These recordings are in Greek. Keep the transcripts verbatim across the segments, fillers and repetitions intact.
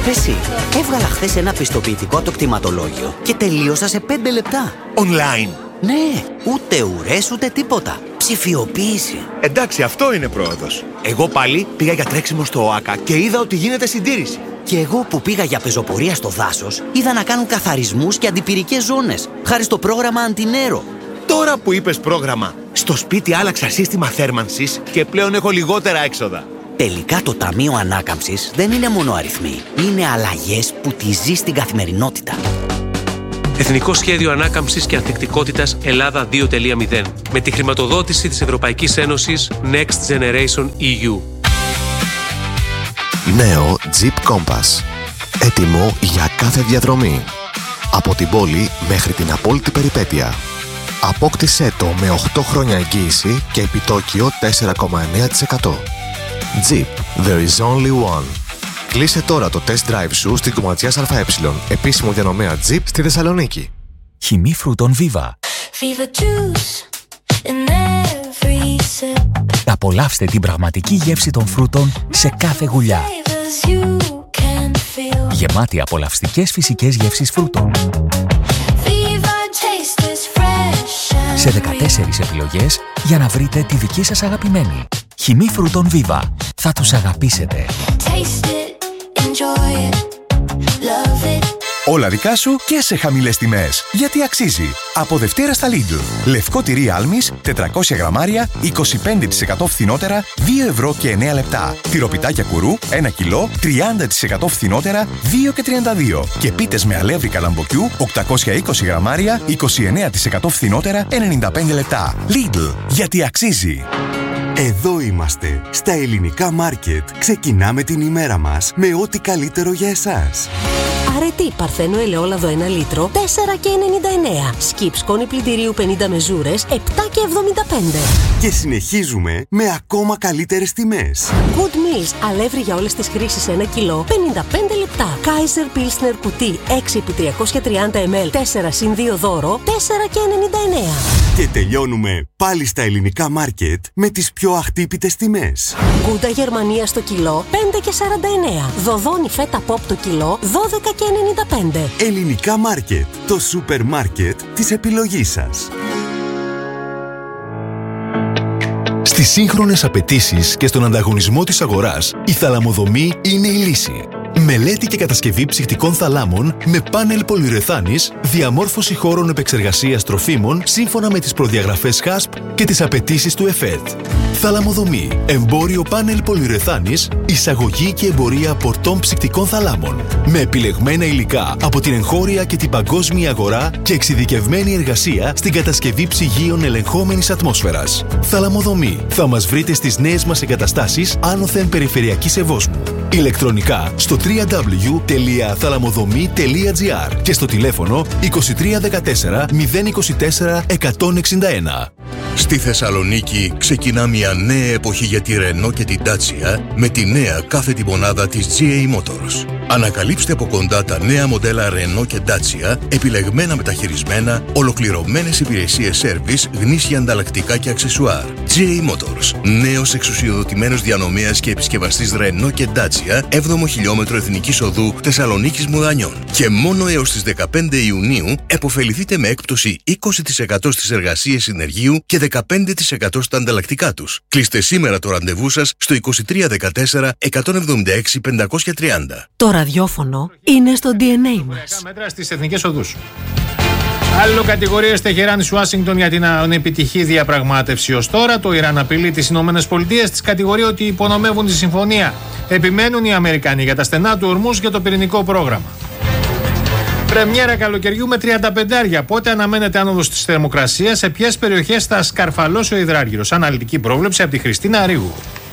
Εσύ, έβγαλα χθες ένα πιστοποιητικό από το κτηματολόγιο και τελείωσα σε πέντε λεπτά. Online. Ναι, ούτε ουρές ούτε τίποτα. Ψηφιοποίηση. Εντάξει, αυτό είναι πρόοδος. Εγώ πάλι πήγα για τρέξιμο στο ΟΑΚΑ και είδα ότι γίνεται συντήρηση. Και εγώ που πήγα για πεζοπορία στο δάσος, είδα να κάνουν καθαρισμούς και αντιπυρικές ζώνες, χάρη στο πρόγραμμα Αντινέρο. Τώρα που είπες πρόγραμμα, στο σπίτι άλλαξα σύστημα θέρμανσης και πλέον έχω λιγότερα έξοδα. Τελικά το Ταμείο Ανάκαμψης δεν είναι μόνο αριθμοί. Είναι αλλαγές που τη ζεις στην καθημερινότητα. Εθνικό Σχέδιο Ανάκαμψης και Ανθεκτικότητας Ελλάδα δύο κόμμα μηδέν με τη χρηματοδότηση της Ευρωπαϊκής Ένωσης Next Generation ι γιου. Νέο Jeep Compass. Έτοιμο για κάθε διαδρομή. Από την πόλη μέχρι την απόλυτη περιπέτεια. Απόκτησέ το με οκτώ χρόνια εγγύηση και επιτόκιο τέσσερα κόμμα εννέα τοις εκατό. Jeep, there is only one. Κλείσε τώρα το test drive σου στην Κομματζιάς ΑΕ, επίσημο διανομέα Jeep στη Θεσσαλονίκη. Χυμή φρούτων Viva. Απολαύστε την πραγματική γεύση των φρούτων σε κάθε γουλιά. Γεμάτη απολαυστικές φυσικές γεύσεις φρούτων. Σε δεκατέσσερις επιλογές για να βρείτε τη δική σας αγαπημένη. Χυμή φρούτων Viva. Θα τους αγαπήσετε. Όλα δικά σου και σε χαμηλές τιμές. Γιατί αξίζει. Από Δευτέρα στα Lidl. Λευκό τυρί Άλμης, τετρακόσια γραμμάρια, είκοσι πέντε τοις εκατό φθηνότερα, δύο ευρώ και εννέα λεπτά. Τυροπιτάκια κουρού, ένα κιλό, τριάντα τοις εκατό φθηνότερα, δύο και τριάντα δύο. Και πίτες με αλεύρι καλαμποκιού, οκτακόσια είκοσι γραμμάρια, είκοσι εννέα τοις εκατό φθηνότερα, ενενήντα πέντε λεπτά. Lidl. Γιατί αξίζει. Εδώ είμαστε, στα ελληνικά μάρκετ. Ξεκινάμε την ημέρα μας με ό,τι καλύτερο για εσάς. Αρετή Παρθένο ελαιόλαδο ένα λίτρο, τέσσερα και ενενήντα εννέα. Σκιπ σκόνη πλυντηρίου πενήντα μεζούρες, επτά και εβδομήντα πέντε. Και συνεχίζουμε με ακόμα καλύτερες τιμές. Good Meals, αλεύρι για όλες τις χρήσεις ένα κιλό, πενήντα πέντε λεπτά. Kaiser Pilsner κουτί έξι επί τριακόσια τριάντα μιλιλίτρα, τέσσερα συν δύο δώρο, τέσσερα και ενενήντα εννέα. Και τελειώνουμε πάλι στα ελληνικά μάρκετ με τις πιο αχτύπητες τιμές. Γκούντα Γερμανία στο κιλό, πέντε και σαράντα εννέα. Δοδόνι φέτα pop το κιλό, δώδεκα και ενενήντα πέντε. Ελληνικά μάρκετ, το σούπερ μάρκετ της επιλογής σας. Στις σύγχρονες απαιτήσεις και στον ανταγωνισμό της αγοράς, η θαλαμοδομή είναι η λύση. Μελέτη και κατασκευή ψυχτικών θαλάμων με πάνελ πολυουρεθάνης, διαμόρφωση χώρων επεξεργασίας τροφίμων σύμφωνα με τις προδιαγραφές χάσπ και τις απαιτήσεις του ΕΦΕΤ. Θαλαμοδομή, εμπόριο πάνελ πολυουρεθάνης, εισαγωγή και εμπορία πορτών ψυχτικών θαλάμων. Με επιλεγμένα υλικά από την εγχώρια και την παγκόσμια αγορά και εξειδικευμένη εργασία στην κατασκευή ψυγείων ελεγχόμενης ατμόσφαιρας. Θαλαμοδομή. Θα μας βρείτε στις νέες μας εγκαταστάσεις άνωθεν περιφερειακής Ευόσμου. Ηλεκτρονικά στο double-u double-u double-u τελεία θαλαμοδομή τελεία τζι άρ και στο τηλέφωνο είκοσι τρία δεκατέσσερα μηδέν είκοσι τέσσερα εκατόν εξήντα ένα. Στη Θεσσαλονίκη ξεκινά μια νέα εποχή για τη Renault και την Dacia με τη νέα κάθετη μονάδα της τζι έι Motors. Ανακαλύψτε από κοντά τα νέα μοντέλα Renault και Dacia, επιλεγμένα μεταχειρισμένα, ολοκληρωμένες υπηρεσίες σέρβις, γνήσια ανταλλακτικά και αξεσουάρ. τζι έι Motors. Νέος εξουσιοδοτημένος διανομέας και επισκευαστής Renault και Dacia, έβδομο χιλιόμετρο Εθνικής Οδού Θεσσαλονίκης Μουδανιών. Και μόνο έως τις δεκαπέντε Ιουνίου επωφεληθείτε με έκπτωση είκοσι τοις εκατό στις εργασίες συνεργείου και δεκαπέντε τοις εκατό στα ανταλλακτικά τους. Κλείστε σήμερα το ραντεβού σας στο είκοσι τρία δεκατέσσερα εκατόν εβδομήντα έξι πεντακόσια τριάντα. Το ραδιόφωνο είναι στο ντι εν έι μας. Μέτρα στις εθνικές οδούς. Άλλο κατηγορίες Τεχεράνης Ουάσιγκτον για την ανεπιτυχή διαπραγμάτευση ως τώρα. Το Ιράν απειλεί τις Ηνωμένες Πολιτείες, τις κατηγορεί ότι υπονομεύουν τη συμφωνία. Επιμένουν οι Αμερικανοί για τα στενά του Ορμούζ και το πυρηνικό πρόγραμμα. Πρεμιέρα καλοκαιριού με τριάντα πέντε. Πότε αναμένεται άνοδος της θερμοκρασίας, σε ποιες περιοχές θα σκαρφαλώσει ο υδράργυρος. Αναλυτική πρόβλεψη από τη Χριστίνα Αρίγου.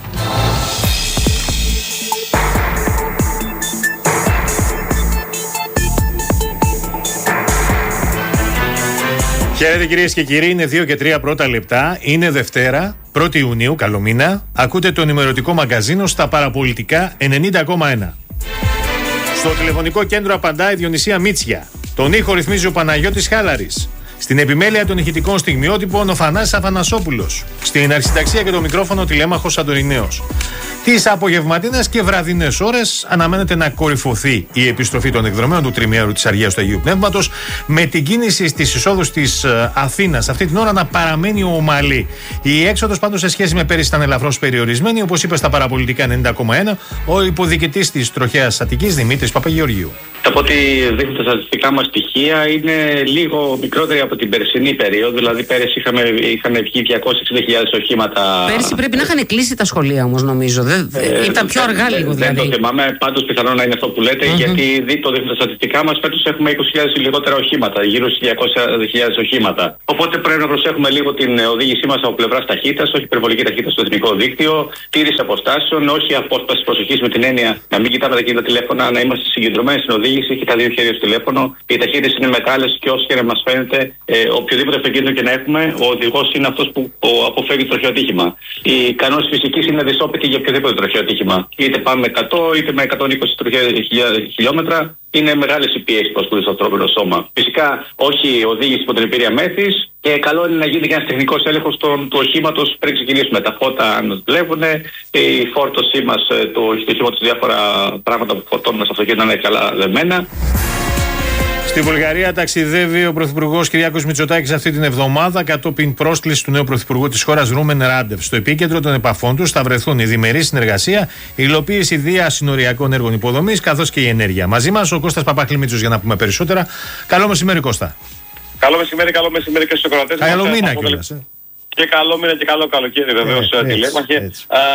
Χαίρετε κυρίες και κύριοι, είναι δύο και τρία πρώτα λεπτά. Είναι Δευτέρα, πρώτη Ιουνίου, καλό μήνα. Ακούτε το ενημερωτικό μαγκαζίνο στα παραπολιτικά ενενήντα κόμμα ένα. Στο τηλεφωνικό κέντρο απαντά η Διονυσία Μίτσια. Τον ήχο ρυθμίζει ο Παναγιώτης Χάλαρης. Στην επιμέλεια των ηχητικών στιγμιότυπων ο Φανάσης Αφανασόπουλος. Στην αρχισυνταξία και το μικρόφωνο τηλέμαχος Αντωνινέος. Τις απογευματινές και βραδινές ώρες αναμένεται να κορυφωθεί η επιστροφή των εκδρομέων του τριμήνου της Αργίας του Αγίου Πνεύματος, με την κίνηση στις εισόδους της Αθήνας αυτή την ώρα να παραμένει ομαλή. Η έξοδος πάντως σε σχέση με πέρυσι ήταν ελαφρώς περιορισμένη, όπως είπε στα παραπολιτικά ενενήντα κόμμα ένα ο υποδιοικητής της Τροχέας Αττικής Δημήτρης Παπαγεωργίου. Από ό,τι δείχνουν τα στατιστικά μας στοιχεία, είναι λίγο μικρότερη από την περσινή περίοδο. Δηλαδή, πέρυσι είχαμε, είχαν βγει διακόσιες εξήντα χιλιάδες οχήματα. Πέρυσι πρέπει να είχαν κλείσει τα σχολεία όμως, νομίζω. Δεν, ε, ήταν πιο αργά ε, λίγο δηλαδή. Δεν το θυμάμαι. Πάντως, πιθανόν να είναι αυτό που λέτε, mm-hmm. γιατί το δείχνουν τα στατιστικά μας. Φέτος έχουμε είκοσι χιλιάδες λιγότερα οχήματα, γύρω στις διακόσιες χιλιάδες οχήματα. Οπότε πρέπει να προσέχουμε λίγο την οδήγησή μας από πλευράς ταχύτητας, όχι υπερβολική ταχύτητα στο εθνικό δίκτυο, τήρηση αποστάσεων, όχι απόσπαση προσοχής με την έννοια να μην κοιτάμε τα κινητά τηλέφωνα, να είμαστε συγκεντρωμένοι στην οδήγηση και τα δύο χέρια στο τηλέφωνο. Οι ταχύτητες είναι μεγάλες και όσο και να μας φαίνεται, ε, οποιοδήποτε αυτοκίνητο και να έχουμε, ο οδηγός είναι αυτός που ο, αποφεύγει το τροχαίο ατύχημα. Οι κανόνες φυσικής είναι δυσόπιτοι για οποιοδήποτε τροχαίο ατύχημα. Είτε πάμε με εκατό είτε με εκατόν είκοσι χιλιόμετρα. Είναι μεγάλες οι πιέσεις που ασκούνται στο ανθρώπινο σώμα. Φυσικά, όχι οδήγηση υπό την επίρρεια μέθης, και καλό είναι να γίνει και ένας τεχνικός έλεγχος του οχήματος πριν ξεκινήσουμε. Τα φώτα αν δουλεύουν, η φόρτωσή μας, το οχήματος, διάφορα πράγματα που φορτώνουμε στο αυτοκίνητο να είναι καλά δεμένα. Στη Βουλγαρία ταξιδεύει ο Πρωθυπουργός Κυριάκος Μητσοτάκης αυτή την εβδομάδα κατόπιν πρόσκληση του νέου Πρωθυπουργού της χώρας Ρούμεν Ράντεφ. Στο επίκεντρο των επαφών τους θα βρεθούν η διμερή συνεργασία, η υλοποίηση διασυνοριακών έργων υποδομής καθώς και η ενέργεια. Μαζί μας ο Κώστας Παπαχλημίτσος για να πούμε περισσότερα. Καλό μεσημέρι, Κώστα. Καλό μεσημέρι, καλό μεσημέρι και στους ακροατές. Καλό μήνα κιόλας. Και καλό μήνα και καλό καλοκαίρι βεβαίως τηλέμαχε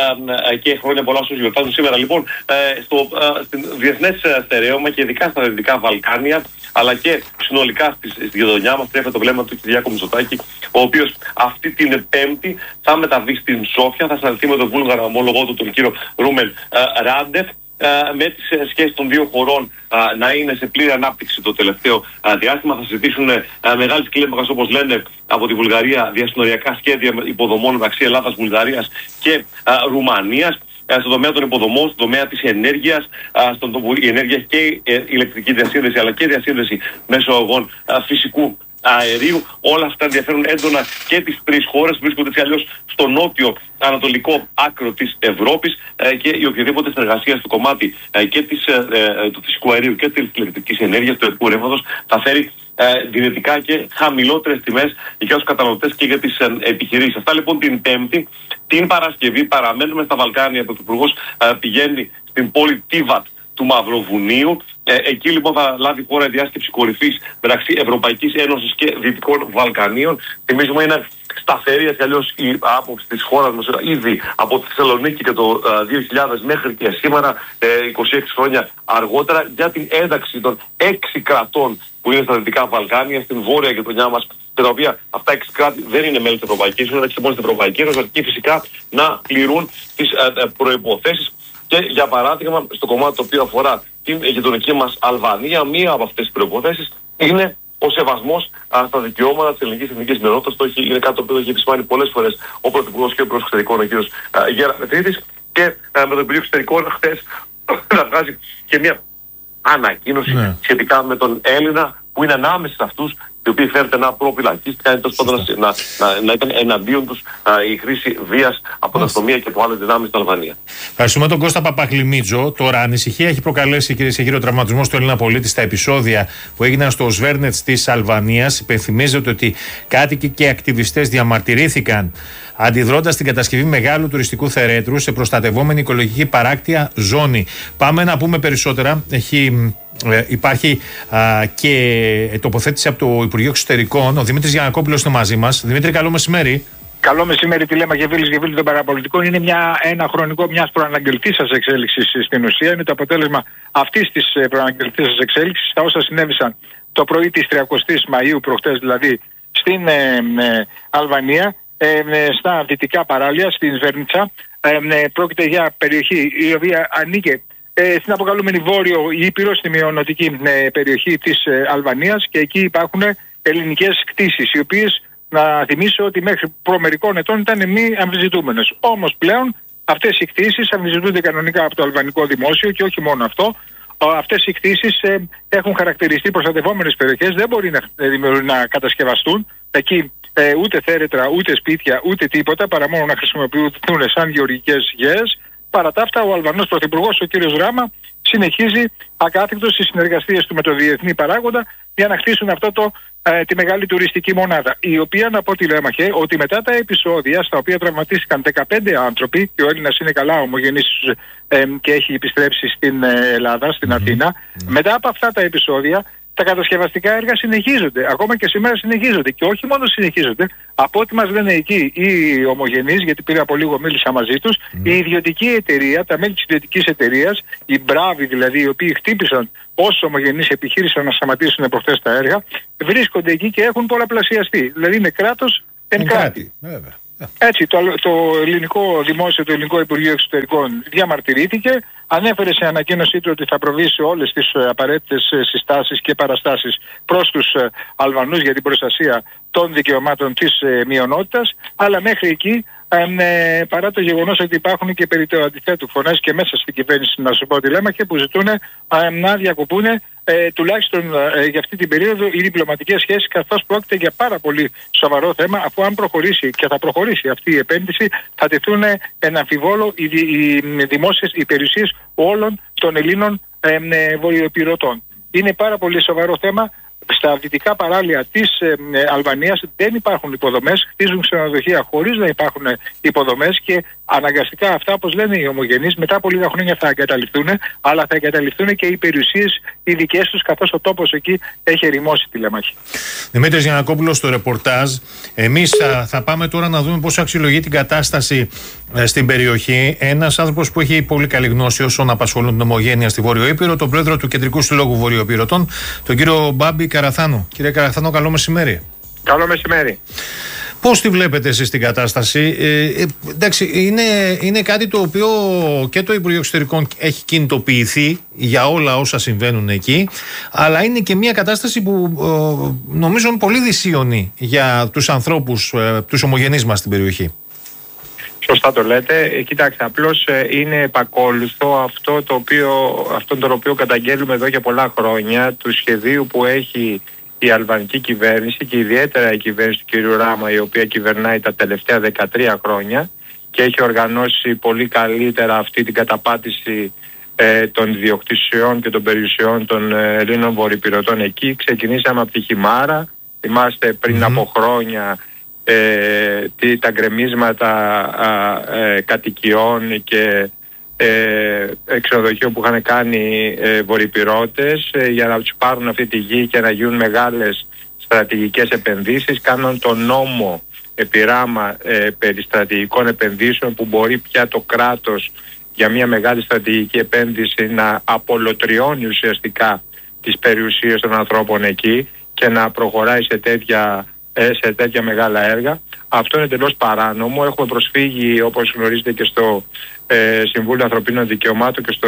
και χρόνια πολλά στους γιορτάζουν σήμερα. Λοιπόν, στο διεθνές στερέωμα και ειδικά στα Δυτικά Βαλκάνια, αλλά και συνολικά στη γειτονιά μας, τρέφεται το βλέμμα του Κυριάκου Μητσοτάκη, ο οποίος αυτή την Πέμπτη θα μεταβεί στην Σόφια, θα συναντηθεί με τον Βούλγαρο ομόλογό του, τον κύριο Ρούμεν Ράντεφ, με τις σχέσεις των δύο χωρών να είναι σε πλήρη ανάπτυξη το τελευταίο διάστημα. Θα συζητήσουν μεγάλης κλίμακας, όπως λένε, από τη Βουλγαρία διασυνοριακά σχέδια υποδομών μεταξύ Ελλάδας, Βουλγαρίας και Ρουμανίας. Στον τομέα των υποδομών, στον τομέα της ενέργειας, στον τομέα, η ενέργεια και η ηλεκτρική διασύνδεση, αλλά και διασύνδεση μέσω αγών φυσικού αερίου. Όλα αυτά ενδιαφέρουν έντονα και τις τρεις χώρες, βρίσκονται έτσι αλλιώς στο νότιο ανατολικό άκρο της Ευρώπης ε, και η οποιαδήποτε συνεργασία στο κομμάτι ε, και της, ε, ε, του φυσικού αερίου και της ηλεκτρικής ενέργειας, του ελληνικού ρεύματος, θα φέρει ε, δυνητικά και χαμηλότερες τιμές για τους καταναλωτές και για τις ε, επιχειρήσεις. Αυτά λοιπόν την Πέμπτη. Την Παρασκευή παραμένουμε στα Βαλκάνια. Ο Πρωθυπουργός ε, πηγαίνει στην πόλη Τίβατ του Μαυροβουνίου. Ε, εκεί λοιπόν θα λάβει χώρα η διάσκεψη κορυφής μεταξύ Ευρωπαϊκής Ένωσης και Δυτικών Βαλκανίων. Θυμίζουμε είναι σταθερή έτσι αλλιώς η άποψη της χώρας μας ήδη από τη Θεσσαλονίκη και το ε, δύο χιλιάδες μέχρι και σήμερα, ε, είκοσι έξι χρόνια αργότερα, για την ένταξη των έξι κρατών που είναι στα Δυτικά Βαλκάνια, στην βόρεια γειτονιά μας, και τα οποία αυτά έξι κράτη δεν είναι μέλη της Ευρωπαϊκής Ένωσης, είναι μόνο στην Ευρωπαϊκή Ένωση, αρκεί φυσικά να πληρούν τις ε, ε, προϋποθέσεις. Και για παράδειγμα, στο κομμάτι το οποίο αφορά την γειτονική μας Αλβανία, μία από αυτές τις προϋποθέσεις είναι ο σεβασμός α, στα δικαιώματα της ελληνικής εθνικής μειονότητας. Το έχει, είναι κάτι το οποίο έχει επισημάνει πολλές φορές ο Πρωθυπουργός και ο Υπουργός Εξωτερικών, ο κ. Γεραπετρίτης, και α, με τον Υπουργείο Εξωτερικών χθες να βγάζει και μια ανακοίνωση ναι. σχετικά με τον Έλληνα που είναι ανάμεσα σε αυτούς οι οποίοι φέρεται να προφυλακίστηκαν, να, να, να, να ήταν εναντίον τους α, η χρήση βίας από την αστυνομία και από άλλες δυνάμεις στην Αλβανία. Ευχαριστούμε τον Κώστα Παπαχλημίτζο. Τώρα, ανησυχία έχει προκαλέσει, κυρίες και κύριοι, ο τραυματισμός του Έλληνα πολίτη στα επεισόδια που έγιναν στο Σβέρνετς της Αλβανίας. Υπενθυμίζεται ότι κάτοικοι και ακτιβιστές διαμαρτυρήθηκαν αντιδρώντας την κατασκευή μεγάλου τουριστικού θερέτρου σε προστατευόμενη οικολογική παράκτια ζώνη. Πάμε να πούμε περισσότερα. Έχει. Ε, υπάρχει α, και τοποθέτηση από το Υπουργείο Εξωτερικών. Ο Δημήτρης Γιαννακόπουλος είναι μαζί μας. Δημήτρη, καλό μεσημέρι. Καλό μεσημέρι, τι λέμε, Γεβίλης Γεβίλη των παραπολιτικών. Είναι μια, ένα χρονικό μιας προαναγγελτήσας εξέλιξης στην ουσία. Είναι το αποτέλεσμα αυτής της προαναγγελτήσας εξέλιξης. Τα όσα συνέβησαν το πρωί της τριανταεφτά Μαΐου, προχτές δηλαδή, στην ε, ε, Αλβανία, ε, ε, στα δυτικά παράλια, στην Σβέρνιτσα. Ε, ε, πρόκειται για περιοχή η οποία ανήκε στην αποκαλούμενη Βόρειο Ήπειρο, στη μειονοτική ε, περιοχή της ε, Αλβανίας, και εκεί υπάρχουν ελληνικές κτήσεις, οι οποίες, να θυμίσω ότι μέχρι προμερικών ετών ήταν μη αμφισβητούμενες. Όμως πλέον αυτές οι κτήσεις αμφισβητούνται κανονικά από το αλβανικό δημόσιο, και όχι μόνο αυτό. Αυτές οι κτήσεις ε, έχουν χαρακτηριστεί προστατευόμενες περιοχές, δεν μπορεί να, ε, να κατασκευαστούν εκεί ε, ούτε θέρετρα, ούτε σπίτια, ούτε τίποτα, παρά μόνο να χρησιμοποιηθούν σαν γεωργικές γέες. Παρά τα αυτά, ο Αλβανός Πρωθυπουργός, ο κύριος Ράμα, συνεχίζει ακάθεκτος στις συνεργασίες του με το διεθνή παράγοντα για να χτίσουν αυτό το, ε, τη μεγάλη τουριστική μονάδα. Η οποία, να πω τηλέμαχε, ότι μετά τα επεισόδια στα οποία τραυματίστηκαν δεκαπέντε άνθρωποι, και ο Έλληνας είναι καλά ομογενής ε, και έχει επιστρέψει στην ε, Ελλάδα, στην mm-hmm. Αθήνα, mm-hmm. μετά από αυτά τα επεισόδια, τα κατασκευαστικά έργα συνεχίζονται. Ακόμα και σήμερα συνεχίζονται. Και όχι μόνο συνεχίζονται, από ό,τι μας λένε εκεί οι ομογενείς, γιατί πριν από λίγο μίλησα μαζί τους, mm. η ιδιωτική εταιρεία, τα μέλη της ιδιωτικής εταιρείας, οι μπράβοι δηλαδή, οι οποίοι χτύπησαν όσοι ομογενείς επιχείρησαν να σταματήσουν προχθές τα έργα, βρίσκονται εκεί και έχουν πολλαπλασιαστεί. Δηλαδή είναι κράτος εν κράτη. Έτσι, το, το ελληνικό δημόσιο, το ελληνικό Υπουργείο Εξωτερικών διαμαρτυρήθηκε, ανέφερε σε ανακοίνωσή του ότι θα προβεί σε όλες τις απαραίτητες συστάσεις και παραστάσεις προς τους Αλβανούς για την προστασία των δικαιωμάτων της ε, μειονότητας, αλλά μέχρι εκεί, ε, παρά το γεγονός ότι υπάρχουν και περί το αντιθέτου φωνές και μέσα στην κυβέρνηση, να σου πω τηλέμαχε, που ζητούν ε, να διακοπούν ε, τουλάχιστον ε, για αυτή την περίοδο οι διπλωματικές σχέσεις, καθώς πρόκειται για πάρα πολύ σοβαρό θέμα, αφού αν προχωρήσει και θα προχωρήσει αυτή η επένδυση, θα τεθούν εν αμφιβόλο οι, οι, οι δημόσιες υπηρεσίες όλων των Ελλήνων ε, ε, βορειοπυρωτών. Είναι πάρα πολύ σοβαρό θέμα. Στα δυτικά παράλια της ε, ε, Αλβανίας δεν υπάρχουν υποδομές, χτίζουν ξενοδοχεία χωρίς να υπάρχουν υποδομές και αναγκαστικά αυτά, όπως λένε οι ομογενείς, μετά από λίγα χρόνια θα εγκαταλειφθούν, αλλά θα εγκαταλειφθούν και οι περιουσίες οι δικές τους, καθώς ο τόπος εκεί έχει ερημώσει τη Λεμάχη. Δημήτρης Γιαννακόπουλος στο ρεπορτάζ. Εμείς θα, θα πάμε τώρα να δούμε πώς αξιολογεί την κατάσταση ε, στην περιοχή ένας άνθρωπος που έχει πολύ καλή γνώση όσων απασχολούν την ομογένεια στη Βόρειο Ήπειρο, τον πρόεδρο του Κεντρικού Συλλόγου Βορειοπυρωτών, τον κύριο Μπάμπη Καραθάνο. Κύριε Καραθάνο, καλό μεσημέρι. Καλό μεσημέρι. Πώς τη βλέπετε εσείς την κατάσταση? Ε, ε, εντάξει, είναι, είναι κάτι το οποίο και το Υπουργείο Εξωτερικών έχει κινητοποιηθεί για όλα όσα συμβαίνουν εκεί, αλλά είναι και μια κατάσταση που ε, νομίζω είναι πολύ δυσίωνη για τους ανθρώπους, ε, τους ομογενείς μας στην περιοχή. Σωστά το λέτε. Ε, κοιτάξτε, απλώς ε, είναι επακόλουθο αυτό το οποίο, αυτόν τον οποίο καταγγέλουμε εδώ για πολλά χρόνια, του σχεδίου που έχει η αλβανική κυβέρνηση και ιδιαίτερα η κυβέρνηση του κ. Ράμα, η οποία κυβερνάει τα τελευταία δεκατρία χρόνια και έχει οργανώσει πολύ καλύτερα αυτή την καταπάτηση ε, των ιδιοκτησιών και των περιουσιών των ε, Ελλήνων βορειοπυρωτών εκεί. Ξεκινήσαμε από τη Χιμάρα, θυμάστε πριν mm-hmm. από χρόνια ε, τι, τα γκρεμίσματα ε, κατοικιών και Ε, ξενοδοχείο που είχαν κάνει ε, βορειοπυρώτες ε, για να τους πάρουν αυτή τη γη και να γίνουν μεγάλες στρατηγικές επενδύσεις. Κάνουν τον νόμο επί Ράμα ε, περί στρατηγικών επενδύσεων, που μπορεί πια το κράτος για μια μεγάλη στρατηγική επένδυση να απολωτριώνει ουσιαστικά τις περιουσίες των ανθρώπων εκεί και να προχωράει σε τέτοια, ε, σε τέτοια μεγάλα έργα. Αυτό είναι εντελώς παράνομο. Έχουμε προσφύγει, όπως γνωρίζετε, και στο ε, Συμβούλιο Ανθρωπίνων Δικαιωμάτων και στο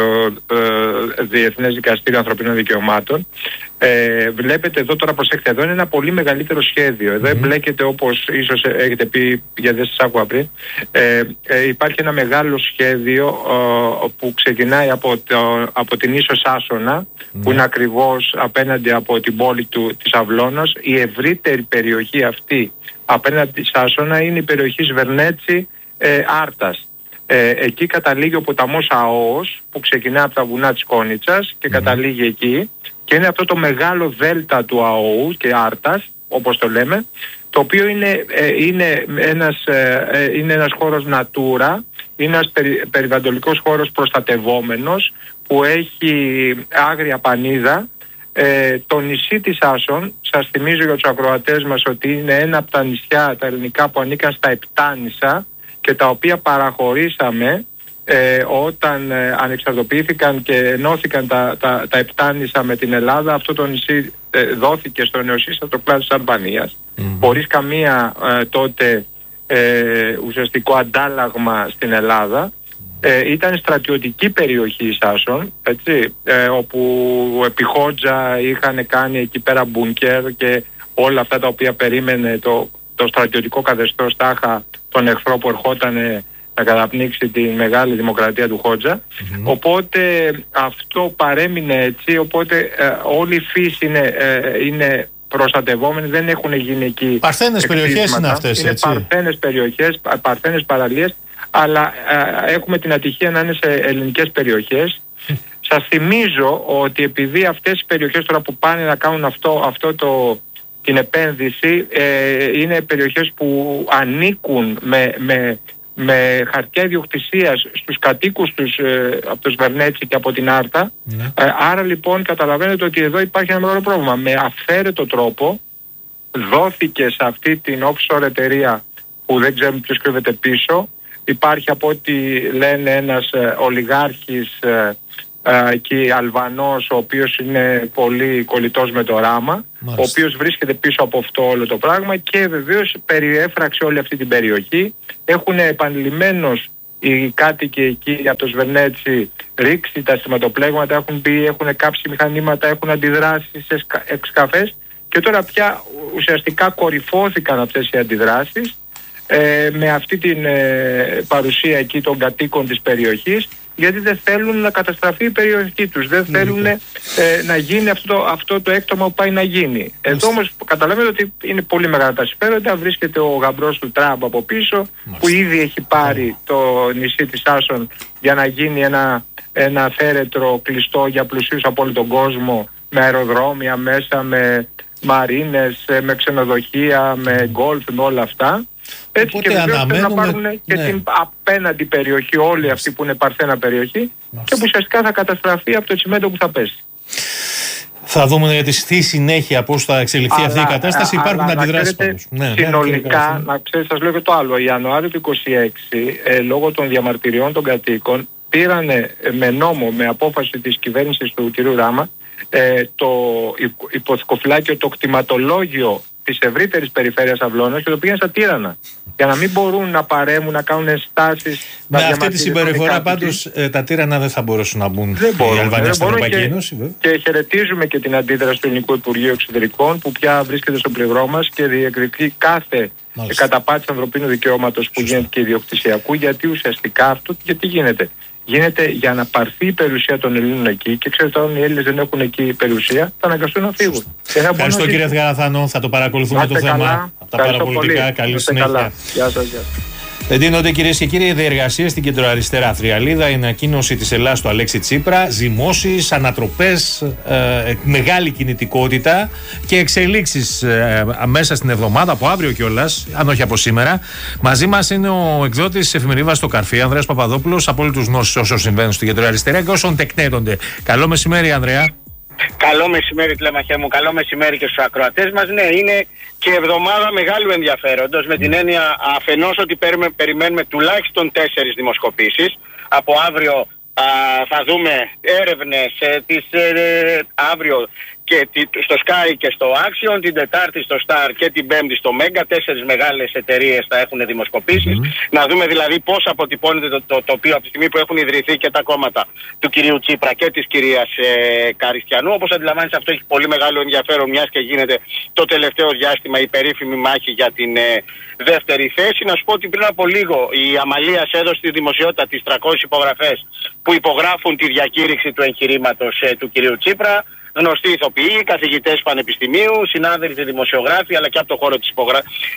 ε, Διεθνές Δικαστήριο Ανθρωπίνων Δικαιωμάτων. Ε, βλέπετε εδώ, τώρα προσέξτε, εδώ είναι ένα πολύ μεγαλύτερο σχέδιο. Εδώ mm-hmm. εμπλέκεται, όπως ίσως έχετε πει, γιατί δεν σας άκουγα πριν, ε, ε, υπάρχει ένα μεγάλο σχέδιο ε, που ξεκινάει από, το, από την ίσο Σάσονα, mm-hmm. που είναι ακριβώς απέναντι από την πόλη του, της Αυλώνας. Η ευρύτερη περιοχή αυτή απέναντι τη Σάσονα είναι η περιοχή Σβερνέτσι ε, Άρτας. Ε, εκεί καταλήγει ο ποταμός Αός, που ξεκινάει από τα βουνά της Κόνιτσας και mm. καταλήγει εκεί, και είναι αυτό το μεγάλο δέλτα του Αόου και Άρτας, όπως το λέμε, το οποίο είναι, ε, είναι, ένας, ε, είναι ένας χώρος Natura, είναι ένας περι, περιβαλλοντικός χώρος προστατευόμενος που έχει άγρια πανίδα. Ε, το νησί της Άσον, σας θυμίζω για τους ακροατές μας ότι είναι ένα από τα νησιά τα ελληνικά που ανήκαν στα Επτάνησα και τα οποία παραχωρήσαμε ε, όταν ε, ανεξαρτοποιήθηκαν και ενώθηκαν τα, τα, τα Επτάνησα με την Ελλάδα. Αυτό το νησί ε, δόθηκε στο νεοσύστατο κλάδο της Αλβανίας mm-hmm. χωρίς καμία ε, τότε ε, ουσιαστικό αντάλλαγμα στην Ελλάδα. Ε, ήταν στρατιωτική περιοχή η Σάσον, έτσι, ε, όπου επί Χότζα είχαν κάνει εκεί πέρα μπουνκέρ και όλα αυτά τα οποία περίμενε το, το στρατιωτικό καθεστώς τάχα τον εχθρό που ερχόταν να καταπνίξει τη μεγάλη δημοκρατία του Χότζα. Mm-hmm. Οπότε αυτό παρέμεινε έτσι, οπότε ε, όλη η φύση είναι, ε, είναι προστατευόμενη, δεν έχουν γίνει εκεί παρθένες περιοχές είναι αυτές, είναι έτσι. παρθένες περιοχές, παρθένες παραλίες. αλλά ε, έχουμε την ατυχία να είναι σε ελληνικές περιοχές. Σας θυμίζω ότι επειδή αυτές οι περιοχές τώρα που πάνε να κάνουν αυτό, αυτό το, την επένδυση ε, είναι περιοχές που ανήκουν με, με, με χαρτιά ιδιοκτησίας στους κατοίκους τους ε, από το Σβερνέτσι και από την Άρτα. Ναι. Ε, άρα λοιπόν καταλαβαίνετε ότι εδώ υπάρχει ένα μεγάλο πρόβλημα. Με αυθαίρετο τρόπο δόθηκε σε αυτή την offshore εταιρεία που δεν ξέρουμε ποιος κρύβεται πίσω. Υπάρχει από ό,τι λένε ένας ε, ολιγάρχης ε, ε, και Αλβανός, ο οποίος είναι πολύ κολλητός με το ράμα, Μάλιστα. ο οποίος βρίσκεται πίσω από αυτό όλο το πράγμα και βεβαίως περιέφραξε όλη αυτή την περιοχή. Έχουν επανειλημμένως οι κάτοικοι εκεί από το Σβερνέτσι ρίξει τα σηματοπλέγματα, έχουν μπει, έχουν κάψει μηχανήματα, έχουν αντιδράσει σε εξκαφές και τώρα πια ουσιαστικά κορυφώθηκαν αυτές οι αντιδράσεις ε, με αυτή την ε, παρουσία εκεί των κατοίκων της περιοχής, γιατί δεν θέλουν να καταστραφεί η περιοχή τους, δεν θέλουν ε, να γίνει αυτό, αυτό το έκτομα που πάει να γίνει. Εδώ όμως καταλαβαίνετε ότι είναι πολύ μεγάλα τα συμφέροντα. Βρίσκεται ο γαμπρός του Τραμπ από πίσω, που ήδη έχει πάρει το νησί της Άσον για να γίνει ένα, ένα θέρετρο κλειστό για πλουσίους από όλο τον κόσμο, με αεροδρόμια μέσα, με μαρίνες, με ξενοδοχεία, με γκολφ, με όλα αυτά. Έτσι Οπότε και βεβαίως θέλουν να πάρουν και ναι. την απέναντι περιοχή, όλη αυτή που είναι παρθένα περιοχή, Μάλιστα. και που ουσιαστικά θα καταστραφεί από το τσιμέντο που θα πέσει. Θα δούμε γιατί στη συνέχεια πώς θα εξελιχθεί αλλά, αυτή η κατάσταση. Υπάρχουν αντιδράσεις πάντως. Ναι, συνολικά, ναι, να ξέρετε, σας λέω και το άλλο. Ιανουάριο του είκοσι έξι, ε, λόγω των διαμαρτυριών των κατοίκων, πήρανε με νόμο, με απόφαση της κυβέρνησης του κ. Ράμα, ε, το υποθηκοφυλάκιο, το κτηματολόγιο της ευρύτερης περιφέρειας Αυλώνας και το πήγαν στα Τύρανα. Για να μην μπορούν να παρέμουν, να κάνουν στάσεις. Με αυτή τη συμπεριφορά πάντως ε, τα Τύρανα δεν θα μπορούσαν να μπουν οι Αλβανοί στην Ευρωπαϊκή Ένωση. Και χαιρετίζουμε και την αντίδραση του Ελληνικού Υπουργείου Εξωτερικών που πια βρίσκεται στο πλευρό μας και διεκδικεί κάθε καταπάτηση ανθρωπίνου δικαιώματος που γίνεται και ιδιοκτησιακού, γιατί ουσιαστικά αυτό γιατί γίνεται. Γίνεται για να πάρθει η περιουσία των Ελλήνων εκεί και ξέρετε όταν οι Έλληνες δεν έχουν εκεί περιουσία θα αναγκαστούν να φύγουν. Ευχαριστώ κύριε Γαραθάνο, θα το παρακολουθούμε το θέμα από τα παραπολιτικά. Καλή συνέχεια. Γεια σας. Εντείνονται κυρίες και κύριοι διεργασίες στην κεντροαριστερά Θριαλίδα. Η ανακοίνωση της Ελλάδας του Αλέξη Τσίπρα, ζυμώσεις, ανατροπές, ε, μεγάλη κινητικότητα και εξελίξεις ε, μέσα στην εβδομάδα, από αύριο κιόλας, αν όχι από σήμερα. Μαζί μας είναι ο εκδότης της εφημερίδας στο Καρφί, Ανδρέας Παπαδόπουλος, απόλυτους γνώσης όσων συμβαίνουν στην κεντροαριστερά και όσων τεκνέτονται. Καλό μεσημέρι, Ανδρέα. Καλό μεσημέρι, Τλέμαχέ μου. Καλό μεσημέρι και στους ακροατές μας. Ναι, είναι και εβδομάδα μεγάλου ενδιαφέροντος, με την έννοια αφενός ότι περιμένουμε τουλάχιστον τέσσερις δημοσκοπήσεις. Από αύριο α, θα δούμε έρευνες ε, της, ε, αύριο και στο Sky και στο Action, την Τετάρτη στο Star και την Πέμπτη στο Mega. Τέσσερις μεγάλες εταιρείες θα έχουν δημοσκοπήσεις. Mm-hmm. Να δούμε δηλαδή πώς αποτυπώνεται το, το τοπίο από τη στιγμή που έχουν ιδρυθεί και τα κόμματα του κυρίου Τσίπρα και της κυρίας ε, Καριστιανού. Όπως αντιλαμβάνεσαι, αυτό έχει πολύ μεγάλο ενδιαφέρον, μιας και γίνεται το τελευταίο διάστημα η περίφημη μάχη για την ε, δεύτερη θέση. Να σου πω ότι πριν από λίγο η Αμαλίας έδωσε στη δημοσιότητα τις τριακόσιες υπογραφές που υπογράφουν τη διακήρυξη του εγχειρήματος ε, του κυρίου Τσίπρα. Γνωστοί ηθοποιοί, καθηγητές πανεπιστημίου, συνάδελφοι δημοσιογράφοι, αλλά και από το χώρο της υπογρα...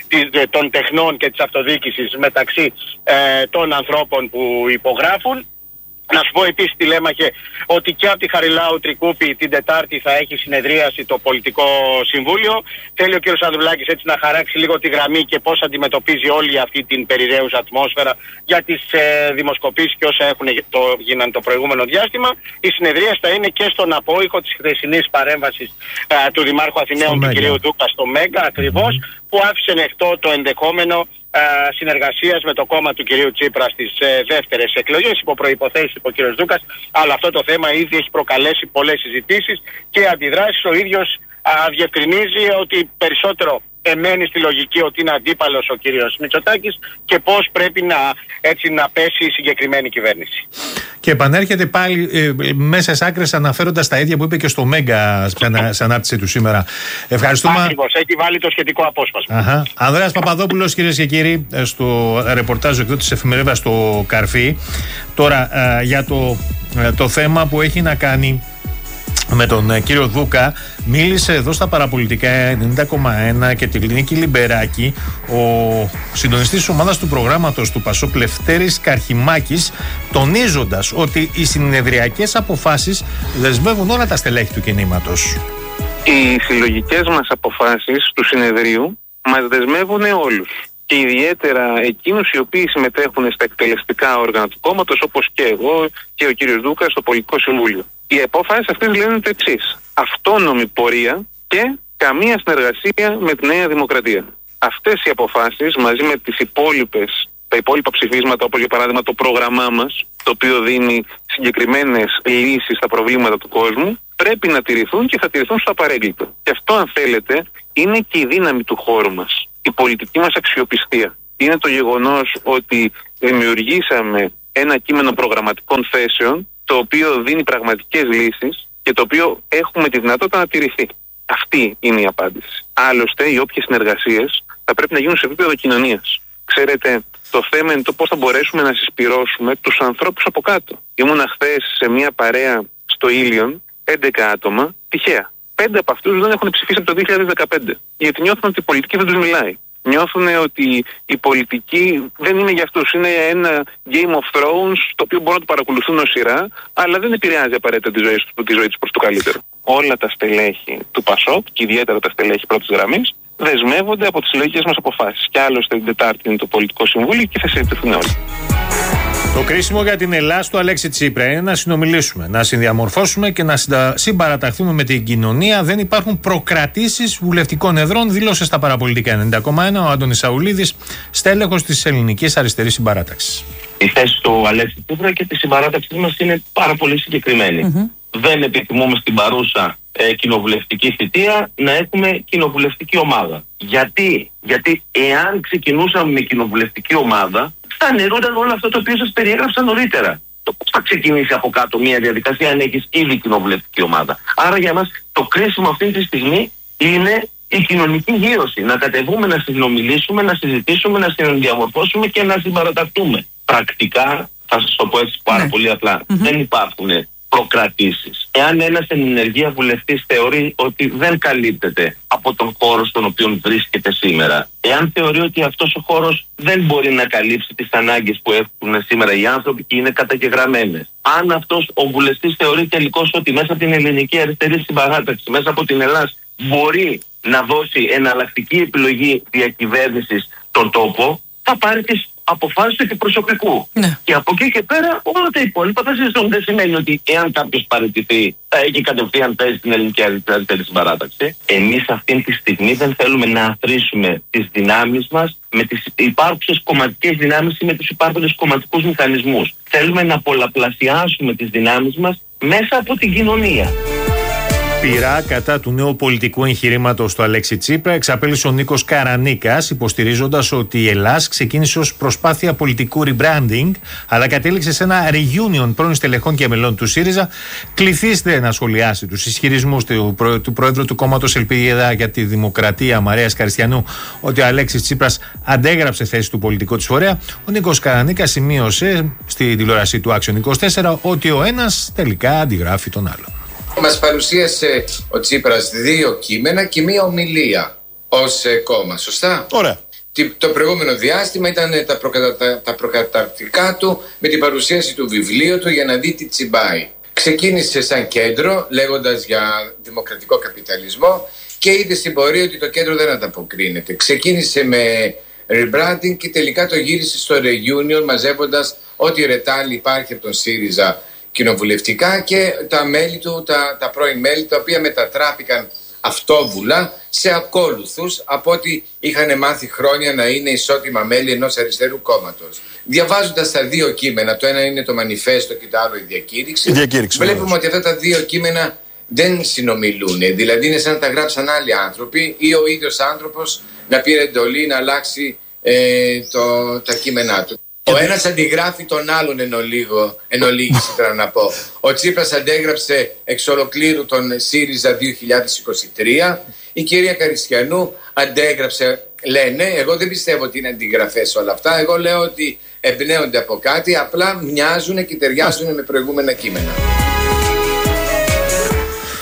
των τεχνών και της αυτοδιοίκησης μεταξύ ε, των ανθρώπων που υπογράφουν. Να σου πω επίσης, Τηλέμαχε, ότι και από τη Χαριλάου Τρικούπη την Τετάρτη θα έχει συνεδρίαση το Πολιτικό Συμβούλιο. Θέλει ο κ. Ανδρουλάκης έτσι να χαράξει λίγο τη γραμμή και πώς αντιμετωπίζει όλη αυτή την περιραίουσα ατμόσφαιρα για τις ε, δημοσκοπήσεις και όσα έχουν το, γίναν το προηγούμενο διάστημα. Η συνεδρίαση θα είναι και στον απόϊχο της χθεσινής παρέμβασης ε, του Δημάρχου Αθηναίων, του κ. Δούκα, στο Μέγκα ακριβώς, mm-hmm. που άφησε ανοιχτό το ενδεχόμενο συνεργασίας με το κόμμα του κυρίου Τσίπρα στις ε, δεύτερες εκλογές, υπό προϋποθέσεις είπε ο κύριος Δούκας, αλλά αυτό το θέμα ήδη έχει προκαλέσει πολλές συζητήσεις και αντιδράσεις. Ο ίδιος α, διευκρινίζει ότι περισσότερο εμένει στη λογική ότι είναι αντίπαλος ο κύριος Μητσοτάκης και πώς πρέπει να, έτσι, να πέσει η συγκεκριμένη κυβέρνηση. Και επανέρχεται πάλι ε, μέσα σε άκρες αναφέροντας τα ίδια που είπε και στο Μέγκα σε ανάρτηση του σήμερα. Ευχαριστούμε. Ακριβώς, έχει βάλει το σχετικό απόσπασμα. Αχα. Ανδρέας Παπαδόπουλος, κυρίες και κύριοι, στο ρεπορτάζ εκδότης της εφημερίδας στο Καρφί. Τώρα ε, για το, ε, το θέμα που έχει να κάνει με τον ε, κύριο Δούκα. Μίλησε εδώ στα παραπολιτικά ενενήντα κόμμα ένα και τη Νίκη Λιμπεράκη ο συντονιστής της ομάδας του προγράμματος του Πασόκ Λευτέρης Καρχημάκης, τονίζοντας ότι οι συνεδριακές αποφάσεις δεσμεύουν όλα τα στελέχη του κινήματος. Οι συλλογικές μας αποφάσεις του συνεδρίου μας δεσμεύουν όλους, και ιδιαίτερα εκείνους οι οποίοι συμμετέχουν στα εκτελεστικά όργανα του κόμματος, όπως και εγώ και ο κύριος Δούκας στο Πολιτικό Συμβούλιο. Οι αποφάσεις αυτές λένε το εξής: αυτόνομη πορεία και καμία συνεργασία με τη Νέα Δημοκρατία. Αυτές οι αποφάσεις, μαζί με τις υπόλοιπες, τα υπόλοιπα ψηφίσματα, όπως για παράδειγμα το πρόγραμμά μας, το οποίο δίνει συγκεκριμένες λύσεις στα προβλήματα του κόσμου, πρέπει να τηρηθούν και θα τηρηθούν στο απαρέγκλητο. Και αυτό, αν θέλετε, είναι και η δύναμη του χώρου μας, η πολιτική μας αξιοπιστία. Είναι το γεγονός ότι δημιουργήσαμε ένα κείμενο προγραμματικών θέσεων, το οποίο δίνει πραγματικές λύσεις και το οποίο έχουμε τη δυνατότητα να τηρηθεί. Αυτή είναι η απάντηση. Άλλωστε, οι όποιες συνεργασίες θα πρέπει να γίνουν σε επίπεδο κοινωνίας. Ξέρετε, το θέμα είναι το πώς θα μπορέσουμε να συσπυρώσουμε τους ανθρώπους από κάτω. Ήμουνα χθες σε μια παρέα στο Ήλιον, έντεκα άτομα, τυχαία. Πέντε από αυτούς δεν έχουν ψηφίσει από το δύο χιλιάδες δεκαπέντε. Γιατί νιώθουν ότι η πολιτική δεν τους μιλάει. Νιώθουν ότι η πολιτική δεν είναι για αυτούς. Είναι ένα Game of Thrones, το οποίο μπορούν να το παρακολουθούν ως σειρά, αλλά δεν επηρεάζει απαραίτητα τη ζωή, τη ζωή τους προς το καλύτερο. Όλα τα στελέχη του Πασόκ, και ιδιαίτερα τα στελέχη πρώτης γραμμής, δεσμεύονται από τις συλλογικές μας αποφάσεις. Και άλλωστε την Τετάρτη είναι το Πολιτικό Συμβούλιο και θα συζητηθούν όλοι. Το κρίσιμο για την Ελλάδα του Αλέξη Τσίπρα είναι να συνομιλήσουμε, να συνδιαμορφώσουμε και να συμπαραταχθούμε με την κοινωνία. Δεν υπάρχουν προκρατήσεις βουλευτικών εδρών, δήλωσε στα παραπολιτικά ενενήντα κόμμα ένα ο Άντωνης Σαουλίδης, στέλεχος της Ελληνικής Αριστερής Συμπαράταξης. Η θέση του Αλέξη Τσίπρα και τη συμπαράταξή μας είναι πάρα πολύ συγκεκριμένη. Mm-hmm. Δεν επιθυμούμε στην παρούσα ε, κοινοβουλευτική θητεία να έχουμε κοινοβουλευτική ομάδα. Γιατί, Γιατί εάν ξεκινούσαμε με κοινοβουλευτική ομάδα, θα νερούνταν όλο αυτό το οποίο σας περιέγραψα νωρίτερα. Το πώς θα ξεκινήσει από κάτω μια διαδικασία αν έχεις ήδη κοινοβουλευτική ομάδα. Άρα για μας το κρίσιμο αυτή τη στιγμή είναι η κοινωνική γύρωση. Να κατεβούμε, να συνομιλήσουμε, να συζητήσουμε, να συνδιαμορφώσουμε και να συμπαραταχτούμε. Πρακτικά, θα σας το πω έτσι πάρα ναι. πολύ απλά, mm-hmm. δεν υπάρχουν προκρατήσεις. Εάν ένας εν ενεργεία βουλευτής θεωρεί ότι δεν καλύπτεται από τον χώρο στον οποίο βρίσκεται σήμερα, εάν θεωρεί ότι αυτός ο χώρος δεν μπορεί να καλύψει τις ανάγκες που έχουν σήμερα οι άνθρωποι και είναι καταγεγραμμένες, αν αυτός ο βουλευτής θεωρεί τελικώς ότι μέσα από την Ελληνική Αριστερή Συμπαράταξη, μέσα από την Ελλάδα, μπορεί να δώσει εναλλακτική επιλογή διακυβέρνησης στον τόπο, θα πάρει τις αποφάσεις του αντιπροσωπικού. Ναι. Και από εκεί και πέρα όλα τα υπόλοιπα θα συζητούν. Δεν σημαίνει ότι εάν κάποιος παραιτηθεί θα έχει κατευθείαν θέση στην Ελληνική Αριστερή Συμπαράταξη. Εμείς αυτή τη στιγμή δεν θέλουμε να αθροίσουμε τις δυνάμεις μας με τις υπάρχουσες κομματικές δυνάμεις ή με τους υπάρχοντες κομματικούς μηχανισμούς. Θέλουμε να πολλαπλασιάσουμε τις δυνάμεις μας μέσα από την κοινωνία. Πειρά κατά του νέου πολιτικού εγχειρήματος του Αλέξη Τσίπρα εξαπέλυσε ο Νίκος Καρανίκας, υποστηρίζοντας ότι η Ελλάδα ξεκίνησε ως προσπάθεια πολιτικού rebranding, αλλά κατέληξε σε ένα reunion πρώην στελεχών και μελών του ΣΥΡΙΖΑ. Κληθήστε να σχολιάσει τους ισχυρισμούς του, προ... του Προέδρου του κόμματος Ελπίδα για τη Δημοκρατία, Μαρίας Καριστιανού, ότι ο Αλέξης Τσίπρας αντέγραψε θέση του πολιτικού της φορέα. Ο Νίκος Καρανίκας σημείωσε στη τηλεόραση του Action είκοσι τέσσερα ότι ο ένας τελικά αντιγράφει τον άλλο. Μας παρουσίασε ο Τσίπρας δύο κείμενα και μία ομιλία ως κόμμα, σωστά? Ωραία. Το προηγούμενο διάστημα ήταν τα, προκατα... τα προκαταρκτικά του με την παρουσίαση του βιβλίου του για να δει τι τσιμπάει. Ξεκίνησε σαν κέντρο λέγοντας για δημοκρατικό καπιταλισμό και είδε στην πορεία ότι το κέντρο δεν ανταποκρίνεται. Ξεκίνησε με rebranding και τελικά το γύρισε στο reunion μαζεύοντας ό,τι ρετάλι υπάρχει από τον ΣΥΡΙΖΑ κοινοβουλευτικά και τα μέλη του, τα, τα πρώην μέλη, τα οποία μετατράπηκαν αυτόβουλα σε ακόλουθους από ό,τι είχαν μάθει χρόνια να είναι ισότιμα μέλη ενός αριστερού κόμματος. Διαβάζοντας τα δύο κείμενα, το ένα είναι το μανιφέστο και το άλλο η διακήρυξη, η διακήρυξη βλέπουμε βέβαια. Ότι αυτά τα δύο κείμενα δεν συνομιλούν. Δηλαδή είναι σαν να τα γράψαν άλλοι άνθρωποι ή ο ίδιος άνθρωπος να πήρε εντολή να αλλάξει ε, το, τα κείμενά του. Ο ένας αντιγράφει τον άλλον εν ολίγο, εν ολίγης ήθελα να πω. Ο Τσίπρας αντέγραψε εξ ολοκλήρου τον ΣΥΡΙΖΑ δύο χιλιάδες είκοσι τρία. Η κυρία Καριστιανού αντέγραψε, λένε, εγώ δεν πιστεύω ότι είναι αντιγραφές όλα αυτά. Εγώ λέω ότι εμπνέονται από κάτι, απλά μοιάζουν και ταιριάζουν με προηγούμενα κείμενα.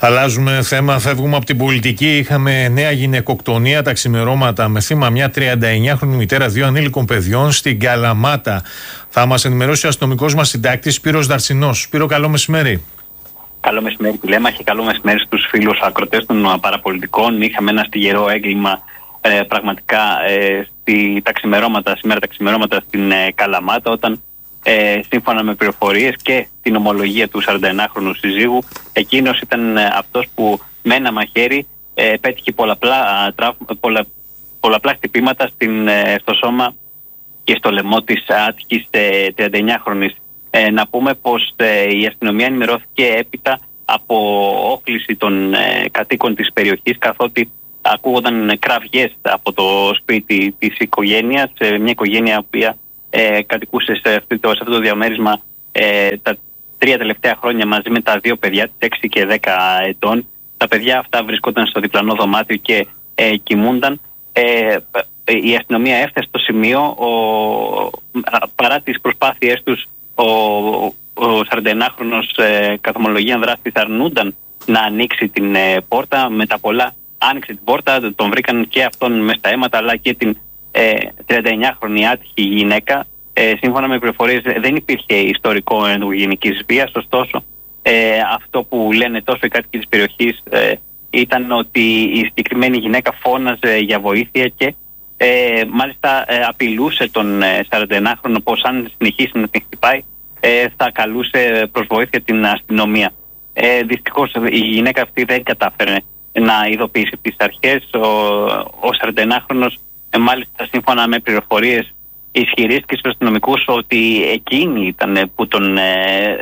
Αλλάζουμε θέμα, φεύγουμε από την πολιτική. Είχαμε νέα γυναικοκτονία τα ξημερώματα με θύμα μια τριανταεννιάχρονη μητέρα δύο ανήλικων παιδιών στην Καλαμάτα. Θα μας ενημερώσει ο αστυνομικός μας συντάκτης Σπύρος Δαρσινός. Σπύρο, καλό μεσημέρι. Καλό μεσημέρι, τηλέμαχε. Καλό μεσημέρι στους φίλους ακροτές των παραπολιτικών. Είχαμε ένα στιγερό έγκλημα ε, πραγματικά ε, στη, τα ξημερώματα, σήμερα τα ξημερώματα στην ε, Καλαμάτα, όταν ε, σύμφωνα με πληροφορίες και την ομολογία του σαρανταεννιάχρονου συζύγου, εκείνος ήταν ε, αυτός που με ένα μαχαίρι ε, πέτυχε πολλαπλά, τραφ, πολλα, πολλαπλά χτυπήματα στην, ε, στο σώμα και στο λαιμό της άτυχης ε, τριανταεννιάχρονης. Ε, να πούμε πως ε, η αστυνομία ενημερώθηκε έπειτα από όχληση των ε, κατοίκων της περιοχής, καθότι ακούγονταν κραυγές από το σπίτι της οικογένειας, ε, μια οικογένεια που ε, κατοικούσε σε αυτό, σε αυτό το διαμέρισμα ε, τα τρία τελευταία χρόνια μαζί με τα δύο παιδιά της, έξι και δέκα ετών. Τα παιδιά αυτά βρισκόταν στο διπλανό δωμάτιο και ε, κοιμούνταν. Ε, η αστυνομία έφτασε στο σημείο, ο, παρά τις προσπάθειές τους, ο, ο σαρανταεννιάχρονος ε, καθ' ομολογία δράστης αρνούνταν να ανοίξει την ε, πόρτα. Με τα πολλά άνοιξε την πόρτα, τον βρήκαν και αυτόν μες στα αίματα, αλλά και την ε, τριανταεννιάχρονη άτυχη γυναίκα. Ε, σύμφωνα με πληροφορίες δεν υπήρχε ιστορικό ενδογενικής βίας, ωστόσο ε, αυτό που λένε τόσο οι κάτοικοι της περιοχής ε, ήταν ότι η συγκεκριμένη γυναίκα φώναζε για βοήθεια και ε, μάλιστα ε, απειλούσε τον ε, σαρανταεννιάχρονο πως αν συνεχίσει να την χτυπάει ε, θα καλούσε προς βοήθεια την αστυνομία. Ε, δυστυχώς η γυναίκα αυτή δεν κατάφερε να ειδοποιήσει τις αρχές. Ο, ο σαρανταεννιάχρονος ε, μάλιστα σύμφωνα με πληροφορίες ισχυρίστηκε στους αστυνομικούς ότι εκείνη ήταν που τον ε,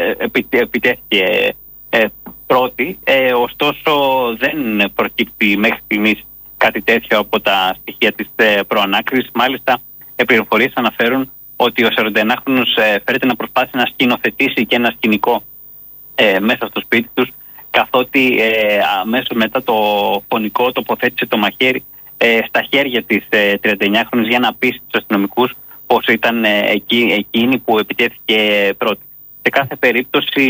επιτέθηκε ε, πρώτη, ε, ωστόσο δεν προκύπτει μέχρι στιγμής κάτι τέτοιο από τα στοιχεία της ε, προανάκρισης. Μάλιστα, οι πληροφορίες αναφέρουν ότι ο σαρανταεννιάχρονος ε, φέρεται να προσπάθησε να σκηνοθετήσει και ένα σκηνικό ε, μέσα στο σπίτι τους, καθότι ε, αμέσως μετά το φωνικό τοποθέτησε το μαχαίρι ε, στα χέρια της ε, τριανταεννιάχρονης για να πείσει τους αστυνομικούς πως ήταν ε, εκεί, εκείνη που επιτέθηκε πρώτη. Σε κάθε περίπτωση,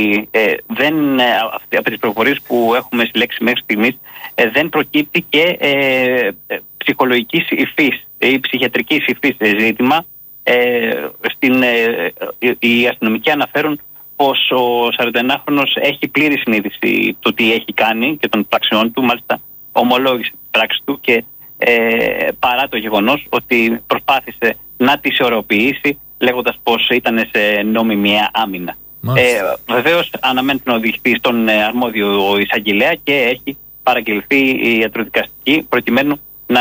ε, δεν, ε, από τις πληροφορίες που έχουμε συλλέξει μέχρι στιγμής, ε, δεν προκύπτει και ε, ε, ψυχολογικής υφής ή ψυχιατρικής υφής ζήτημα. Ε, στην, ε, οι αστυνομικοί αναφέρουν πως ο σαρανταεννιάχρονος έχει πλήρη συνείδηση του τι έχει κάνει και των πράξεών του, μάλιστα ομολόγησε την πράξη του και ε, παρά το γεγονός ότι προσπάθησε να τη ισορροπήσει λέγοντας πως ήταν σε νόμιμη άμυνα. Ε, βεβαίως αναμένεται να οδηγηθεί στον αρμόδιο εισαγγελέα και έχει παραγγελθεί η ιατροδικαστική προκειμένου να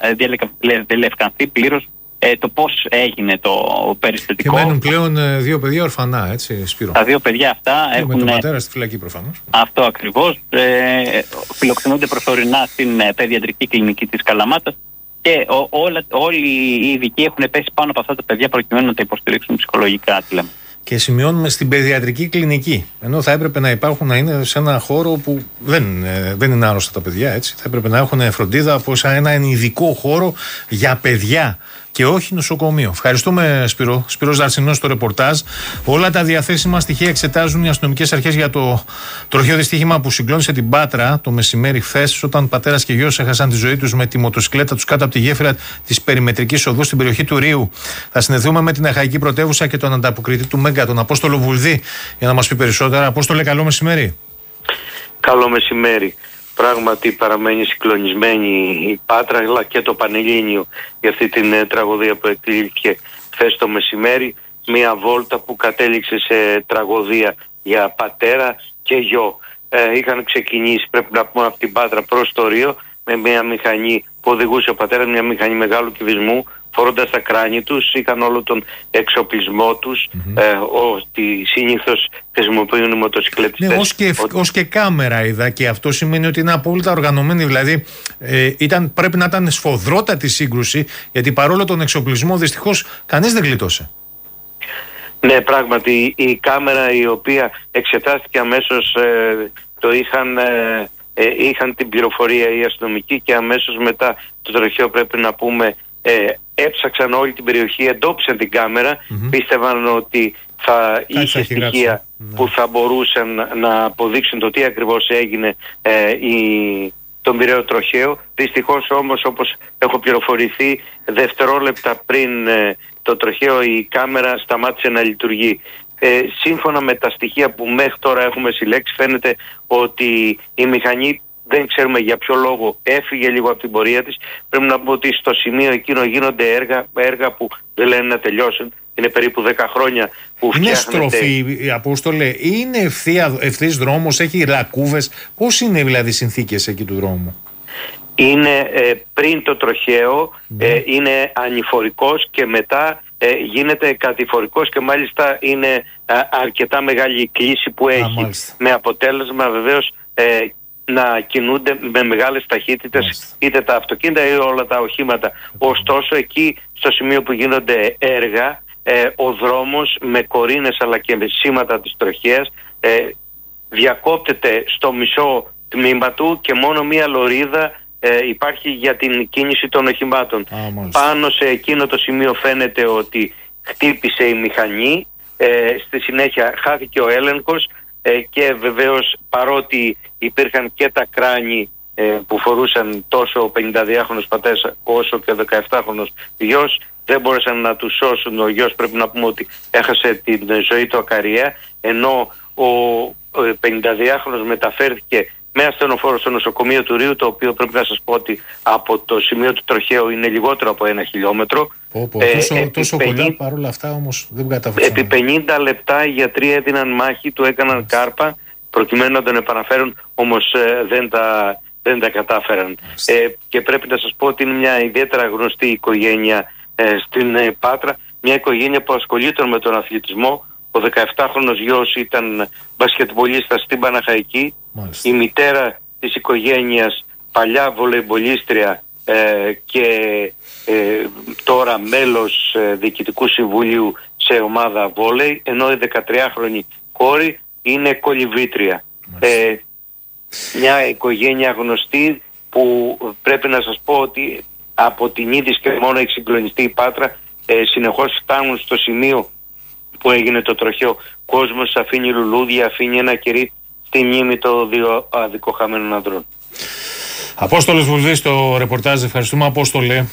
διαλευκανθεί πλήρως ε, το πώς έγινε το περιστατικό. Και μένουν πλέον ε, δύο παιδιά ορφανά, έτσι, Σπύρο. Τα δύο παιδιά αυτά και έχουν... με τον πατέρα στη φυλακή προφανώς. Αυτό ακριβώς. Ε, φιλοξενούνται προσωρινά στην ε, παιδιατρική κλινική της Καλαμάτας και ο, όλα, όλοι οι ειδικοί έχουν πέσει πάνω από αυτά τα παιδιά προκειμένου να τα υποστηρίξουν ψυχολογικά, τι λέμε. Και σημειώνουμε στην παιδιατρική κλινική. Ενώ θα έπρεπε να υπάρχουν, να είναι σε ένα χώρο που δεν, δεν είναι άρρωστα τα παιδιά, έτσι. Θα έπρεπε να έχουν φροντίδα από ένα ειδικό χώρο για παιδιά και όχι νοσοκομείο. Ευχαριστούμε, Σπύρο. Σπύρος Δαρσινός στο ρεπορτάζ. Όλα τα διαθέσιμα στοιχεία εξετάζουν οι αστυνομικές αρχές για το τροχαίο δυστύχημα που συγκλώνησε την Πάτρα το μεσημέρι χθες, όταν πατέρας και γιος έχασαν τη ζωή τους με τη μοτοσυκλέτα τους κάτω από τη γέφυρα της περιμετρικής οδού στην περιοχή του Ρίου. Θα συνδεθούμε με την Αχαϊκή Πρωτεύουσα και τον ανταποκριτή του Μέγκα, τον Απόστολο Βουλδί, για να μας πει περισσότερα. Απόστολε, καλό μεσημέρι. Καλό μεσημέρι. Πράγματι παραμένει συγκλονισμένη η Πάτρα αλλά και το Πανελλήνιο για αυτή την ε, τραγωδία που εκλήθηκε χθες το μεσημέρι. Μια βόλτα που κατέληξε σε τραγωδία για πατέρα και γιο. Ε, είχαν ξεκινήσει, πρέπει να πούμε, από την Πάτρα προς το Ρίο με μια μηχανή που οδηγούσε ο πατέρας, μια μηχανή μεγάλου κυβισμού, φορώντας τα κράνη τους, είχαν όλο τον εξοπλισμό τους, mm-hmm. ε, ότι συνήθως χρησιμοποιούν οι μοτοσυκλέτες. Ναι, ως και, ότι... ως και κάμερα είδα, και αυτό σημαίνει ότι είναι απόλυτα οργανωμένοι, δηλαδή ε, ήταν, πρέπει να ήταν σφοδρότατη σύγκρουση, γιατί παρόλο τον εξοπλισμό δυστυχώς κανείς δεν γλιτώσε. Ναι, πράγματι η κάμερα η οποία εξετάστηκε αμέσως ε, το είχαν... Ε, ε, είχαν την πληροφορία οι αστυνομικοί και αμέσως μετά το τροχαίο, πρέπει να πούμε, ε, έψαξαν όλη την περιοχή, εντόπισαν την κάμερα, mm-hmm. πίστευαν ότι θα είχε στοιχεία ναι. που θα μπορούσαν να αποδείξουν το τι ακριβώς έγινε ε, η, τον Πειραίο τροχαίο. Δυστυχώς όμως, όπως έχω πληροφορηθεί, δευτερόλεπτα πριν ε, το τροχαίο η κάμερα σταμάτησε να λειτουργεί. Ε, σύμφωνα με τα στοιχεία που μέχρι τώρα έχουμε συλλέξει, φαίνεται ότι η μηχανή, δεν ξέρουμε για ποιο λόγο, έφυγε λίγο από την πορεία της. Πρέπει να πω ότι στο σημείο εκείνο γίνονται έργα, έργα που δεν λένε να τελειώσουν. Είναι περίπου δέκα χρόνια που είναι φτιάχνεται. στροφή, Απόστολε, είναι ευθεία, ευθύς δρόμος, έχει λακκούβες? Πώς είναι δηλαδή οι συνθήκες εκεί του δρόμου? Είναι ε, πριν το τροχαίο, mm. ε, είναι ανηφορικός και μετά ε, γίνεται κατηφορικός και μάλιστα είναι α, αρκετά μεγάλη η κλίση που έχει. Α, με αποτέλεσμα βεβαίως ε, να κινούνται με μεγάλες ταχύτητες μάλιστα. είτε τα αυτοκίνητα ή όλα τα οχήματα. Ωστόσο εκεί στο σημείο που γίνονται έργα, ε, ο δρόμος με κορίνες αλλά και με σήματα της τροχέας ε, διακόπτεται στο μισό τμήμα του και μόνο μία λωρίδα ε, υπάρχει για την κίνηση των οχημάτων. Α, πάνω σε εκείνο το σημείο φαίνεται ότι χτύπησε η μηχανή, ε, στη συνέχεια χάθηκε ο έλεγχος ε, και βεβαίως παρότι υπήρχαν και τα κράνη ε, που φορούσαν τόσο ο πενηνταδυάχρονος πατέρας όσο και ο δεκαεφτάχρονος γιος, δεν μπόρεσαν να του σώσουν. Ο γιος πρέπει να πούμε ότι έχασε την ζωή του ακαριέα, ενώ ο πενηνταδυάχρονος μεταφέρθηκε με ασθενοφόρο στο νοσοκομείο του Ρίου, το οποίο πρέπει να σας πω ότι από το σημείο του τροχαίου είναι λιγότερο από ένα χιλιόμετρο. Πω, πω, ε, τόσο τόσο πενήντα, κοντά παρόλα αυτά όμως δεν καταφέραν. Επί πενήντα λεπτά οι γιατροί έδιναν μάχη, του έκαναν κάρπα προκειμένου να τον επαναφέρουν, όμως ε, δεν, τα, δεν τα κατάφεραν. Ε, και πρέπει να σας πω ότι είναι μια ιδιαίτερα γνωστή οικογένεια ε, στην ε, Πάτρα, μια οικογένεια που ασχολείται με τον αθλητισμό. Ο δεκαεφτάχρονος γιος ήταν μπασκετμπολίστας στην Παναχαϊκή. Μάλιστα. Η μητέρα της οικογένειας παλιά βολεϊμπολίστρια ε, και ε, τώρα μέλος ε, διοικητικού συμβουλίου σε ομάδα βόλεϊ, ενώ η δεκατριάχρονη κόρη είναι κολυβήτρια. Ε, μια οικογένεια γνωστή που πρέπει να σας πω ότι από την είδηση και μόνο έχει συγκλονιστεί η Πάτρα. Ε, συνεχώς φτάνουν στο σημείο που έγινε το τροχαίο. Κόσμος αφήνει λουλούδια, αφήνει ένα κερί στη μνήμη των δύο αδικοχαμένων ανδρών. Απόστολος Βουλβής στο ρεπορτάζ. Ευχαριστούμε, Απόστολε.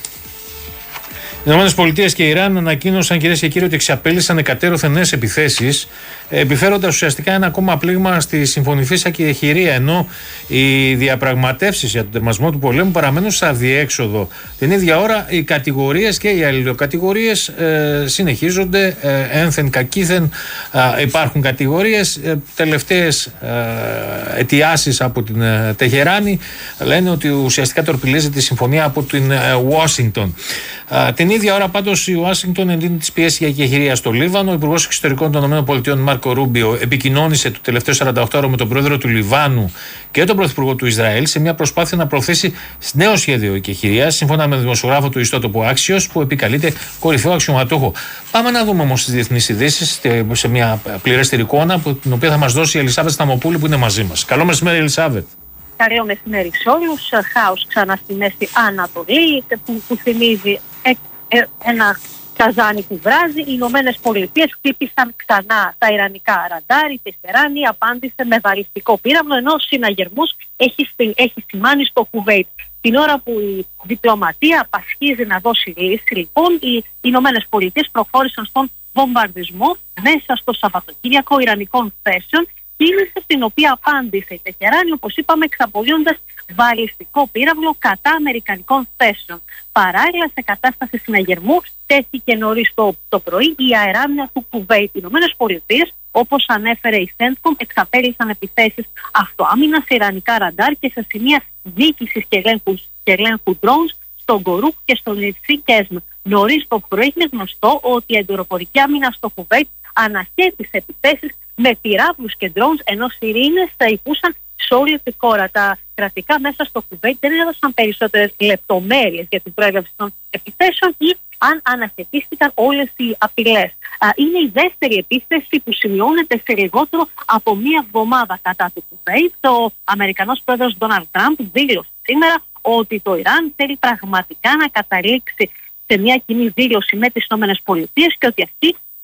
Οι ΗΠΑ και η Ιράν ανακοίνωσαν, κυρίες και κύριοι, ότι εξαπέλυσαν εκατέρωθεν νέες επιθέσεις, επιφέροντας ουσιαστικά ένα ακόμα πλήγμα στη συμφωνηθήσα και χειρία, ενώ οι διαπραγματεύσεις για τον τερματισμό του πολέμου παραμένουν σε αδιέξοδο. Την ίδια ώρα, οι κατηγορίες και οι αλληλοκατηγορίες ε, συνεχίζονται, ε, ένθεν κακήθεν ε, υπάρχουν κατηγορίες. Ε, τελευταίες ε, αιτιάσεις από την ε, Τεχεράνη λένε ότι ουσιαστικά τορπιλίζεται η συμφωνία από την Ουάσιγκτον. Ε, την ίδια ώρα, πάντως, η Ουάσιγκτον εντείνει τις πιέσεις για κεχηρία στο Λίβανο. Ο Υπουργός Εξωτερικών των ΗΠΑ, Μάρκο Ρούμπιο, επικοινώνησε το τελευταίο σαράντα οκτώ ώρο με τον πρόεδρο του Λιβάνου και τον πρωθυπουργό του Ισραήλ σε μια προσπάθεια να προωθήσει νέο σχέδιο εκεχηρίας, σύμφωνα με τον δημοσιογράφο του ιστότοπου Άξιος, που επικαλείται κορυφαίο αξιωματούχο. Πάμε να δούμε όμως τις διεθνείς ειδήσεις σε μια πληρέστερη εικόνα, την οποία θα μας δώσει η Ελισάβετ Σταμοπούλου, που είναι μαζί μας. Καλό μεσημέρι, Ελισάβετ. Καλό μεσημέρι σε όλους. Χάος ξανά στη Μέση Ανατολή, που, που θυμίζει ε, ε, ένα καζάνι που βράζει. Οι Ηνωμένες Πολιτείες χτύπησαν ξανά τα ιρανικά ραντάρ. Η Τεχεράνη απάντησε με βαλιστικό πύραυλο, ενώ συναγερμούς έχει, έχει σημάνει στο Κουβέιτ. Την ώρα που η διπλωματία πασχίζει να δώσει λύση, λοιπόν, οι Ηνωμένες Πολιτείες προχώρησαν στον βομβαρδισμό μέσα στο Σαββατοκύριακο ιρανικών θέσεων. Κίνηση στην οποία απάντησε η Τεχεράνη, όπως είπαμε, εξαπολύοντας βαλιστικό πύραυλο κατά αμερικανικών θέσεων. Παράλληλα, σε κατάσταση συναγερμού τέθηκε νωρίς το, το πρωί η αεράμυνα του Κουβέιτ. Οι Ηνωμένες Πολιτείες, όπως ανέφερε η Σέντκομ, εξαπέλυσαν επιθέσεις αυτοάμυνας σε ιρανικά ραντάρ και σε σημεία διοίκησης και ελέγχου, και ελέγχου drones στον Κορούκ και στον Ιρσί Κέσμ. Νωρίς το πρωί είναι γνωστό ότι η εντοροπορική άμυνα στο Κουβέιτ αναχέτησε επιθέσεις με πυράβλους και drones, ενώ σιρήνες θα υπούσαν σε όλη τη χώρα. Τα κρατικά μέσα στο Κουβέιτ δεν έδωσαν περισσότερες λεπτομέρειες για την προέλευση των επιθέσεων ή αν αναχαιτίστηκαν όλες οι απειλές. Είναι η δεύτερη επίθεση που σημειώνεται σε λιγότερο από μία εβδομάδα κατά του Κουβέιτ. Ο Αμερικανός πρόεδρος Ντόναλντ Τραμπ δήλωσε σήμερα ότι το Ιράν θέλει πραγματικά να καταλήξει σε μια κοινή δήλωση με τις ΗΠΑ και ότι αυτή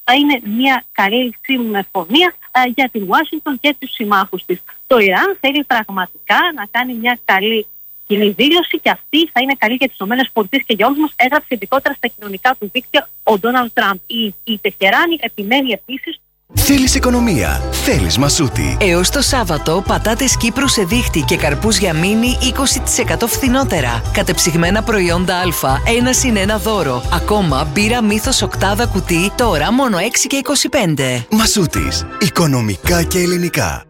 θα είναι μια καλή συμφωνία ε, για την Ουάσιγκτον και τους συμμάχους της. Το Ιράν θέλει πραγματικά να κάνει μια καλή κοινή δήλωση και αυτή θα είναι καλή για τις ΗΠΑ και για όλους μας, έγραψε ειδικότερα στα κοινωνικά του δίκτυα ο Ντόναλντ Τραμπ. Η, η Τεχεράνη επιμένει επίσης. Θέλεις οικονομία, θέλεις Μασούτη. Έως το Σάββατο, πατάτες Κύπρου σε δίχτυ και καρπούς για μίνι είκοσι τοις εκατό φθηνότερα. Κατεψυγμένα προϊόντα Α, ένα συν ένα δώρο. Ακόμα μπύρα Μύθος οκτάδα κουτί, τώρα μόνο έξι και είκοσι πέντε. Μασούτης, οικονομικά και ελληνικά.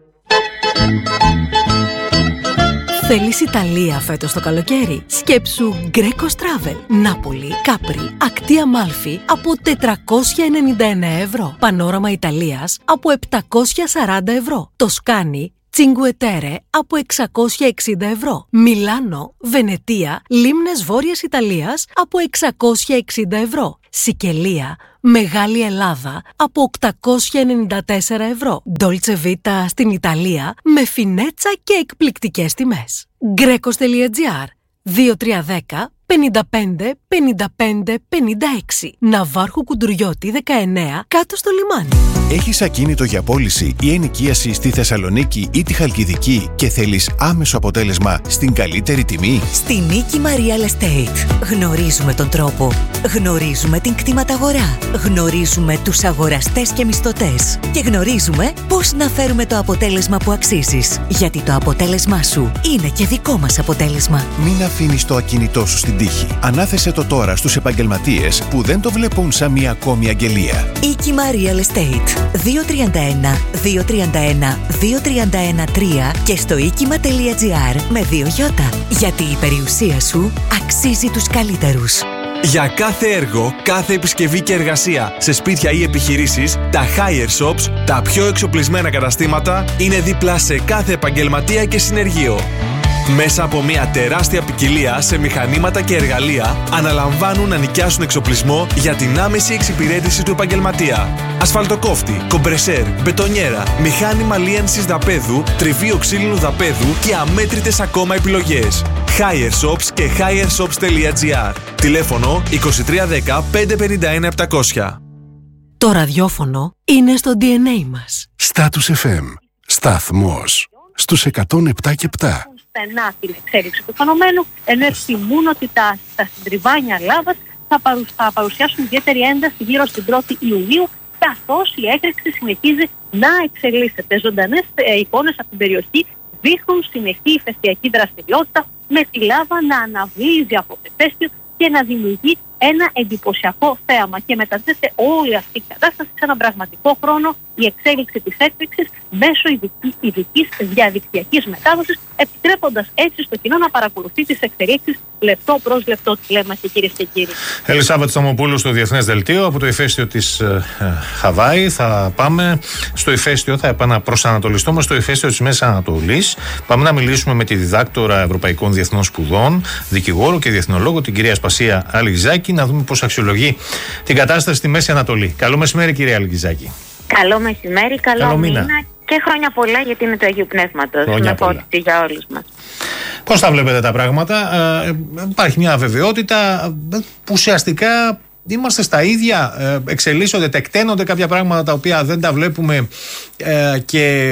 Θέλεις Ιταλία φέτος το καλοκαίρι? Σκέψου Greco's Travel. Νάπολη, Κάπρι, Ακτή Αμάλφη από τετρακόσια ενενήντα εννέα ευρώ. Πανόραμα Ιταλίας από επτακόσια σαράντα ευρώ. Τοσκάνη, Cinque Terre από εξακόσια εξήντα ευρώ. Μιλάνο, Βενετία, Λίμνες Βόρειας Ιταλίας από εξακόσια εξήντα ευρώ. Σικελία, Μεγάλη Ελλάδα από οκτακόσια ενενήντα τέσσερα ευρώ. Dolce Vita στην Ιταλία με φινέτσα και εκπληκτικές τιμές. Greco's.gr δύο τρία ένα μηδέν πέντε πέντε πενήντα πέντε πενήντα έξι. Ναβάρχου Κουντουριώτη δεκαεννέα, κάτω στο λιμάνι. Έχεις ακίνητο για πώληση ή ενοικίαση στη Θεσσαλονίκη ή τη Χαλκιδική και θέλεις άμεσο αποτέλεσμα στην καλύτερη τιμή? Στη Νίκημα Real Estate γνωρίζουμε τον τρόπο, γνωρίζουμε την κτηματαγορά, γνωρίζουμε τους αγοραστές και μισθωτές και γνωρίζουμε πώς να φέρουμε το αποτέλεσμα που αξίζεις. Γιατί το αποτέλεσμά σου είναι και δικό μας αποτέλεσμα. Μην αφήνεις το ακίνητό σου στην τύχη. Ανάθεσε το τώρα στους επαγγελματίες που δεν το βλέπουν σαν μια ακόμη αγγελία. Νίκημα Real Estate δύο τρία ένα δύο τρία ένα δύο τρία ένα τρία και στο οίκημα.gr με δύο γιώτα. Γιατί η περιουσία σου αξίζει τους καλύτερους. Για κάθε έργο, κάθε επισκευή και εργασία σε σπίτια ή επιχειρήσεις, τα Hire Shops, τα πιο εξοπλισμένα καταστήματα, είναι δίπλα σε κάθε επαγγελματία και συνεργείο. Μέσα από μια τεράστια ποικιλία σε μηχανήματα και εργαλεία, αναλαμβάνουν να νοικιάσουν εξοπλισμό για την άμεση εξυπηρέτηση του επαγγελματία. Ασφαλτοκόφτη, κομπρεσέρ, μπετονιέρα, μηχάνημα λίανσης δαπέδου, τριβείο ξύλινου δαπέδου και αμέτρητες ακόμα επιλογές. Hire Shops και hireshops.gr. Τηλέφωνο είκοσι τρία δέκα πεντακόσια πενήντα ένα επτακόσια. Το ραδιόφωνο είναι στο ντι εν έι μας. Status εφ εμ. Σταθμός στους εκατόν επτά και επτά. Στενά την εξέλιξη του φαινομένου, ενώ εκτιμούν ότι τα, τα συντριβάνια λάβας θα, παρου, θα παρουσιάσουν ιδιαίτερη ένταση γύρω στην πρώτη Ιουνίου, καθώς η έκρηξη συνεχίζει να εξελίσσεται. Ζωντανές ε, εικόνες από την περιοχή δείχνουν συνεχή ηφαιστειακή δραστηριότητα, με τη λάβα να αναβλύζει από το ηφαίστειο και να δημιουργεί ένα εντυπωσιακό θέαμα. Και μεταδίδεται όλη αυτή η κατάσταση σε έναν πραγματικό χρόνο η εξέλιξη της έκρηξης μέσω ειδικής διαδικτυακής μετάδοσης, επιτρέποντας έτσι στο κοινό να παρακολουθεί τις εξελίξεις λεπτό προς λεπτό, λέμε και κυρίες και κύριοι. Ελισάβετ Σταμοπούλου στο Διεθνές Δελτίο. Από το ηφαίστειο της ε, Χαβάη θα πάμε στο ηφαίστειο, θα επαναπροσανατολιστούμε στο ηφαίστειο της Μέσης Ανατολής. Πάμε να μιλήσουμε με τη διδάκτορα Ευρωπαϊκών Διεθνών Σπουδών, δικηγόρο και διεθνολόγο, την κυρία Σπασία Αλιγιζάκη, να δούμε πώς αξιολογεί την κατάσταση στη Μέση Ανατολή. Καλό μεσημέρι, κυρία Αλιγιζάκη. Καλό μεσημέρι, καλό, καλό μήνα. μήνα και χρόνια πολλά, γιατί είναι το Αγίου Πνεύματος. Με φώτιση για όλους μας. Πώς τα βλέπετε τα πράγματα? Ε, υπάρχει μια αβεβαιότητα που ουσιαστικά είμαστε στα ίδια, ε, εξελίσσονται, τεκταίνονται κάποια πράγματα τα οποία δεν τα βλέπουμε ε, και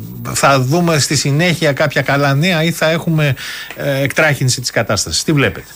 θα δούμε στη συνέχεια κάποια καλά νέα, ή θα έχουμε ε, εκτράχυνση της κατάστασης? Τι βλέπετε?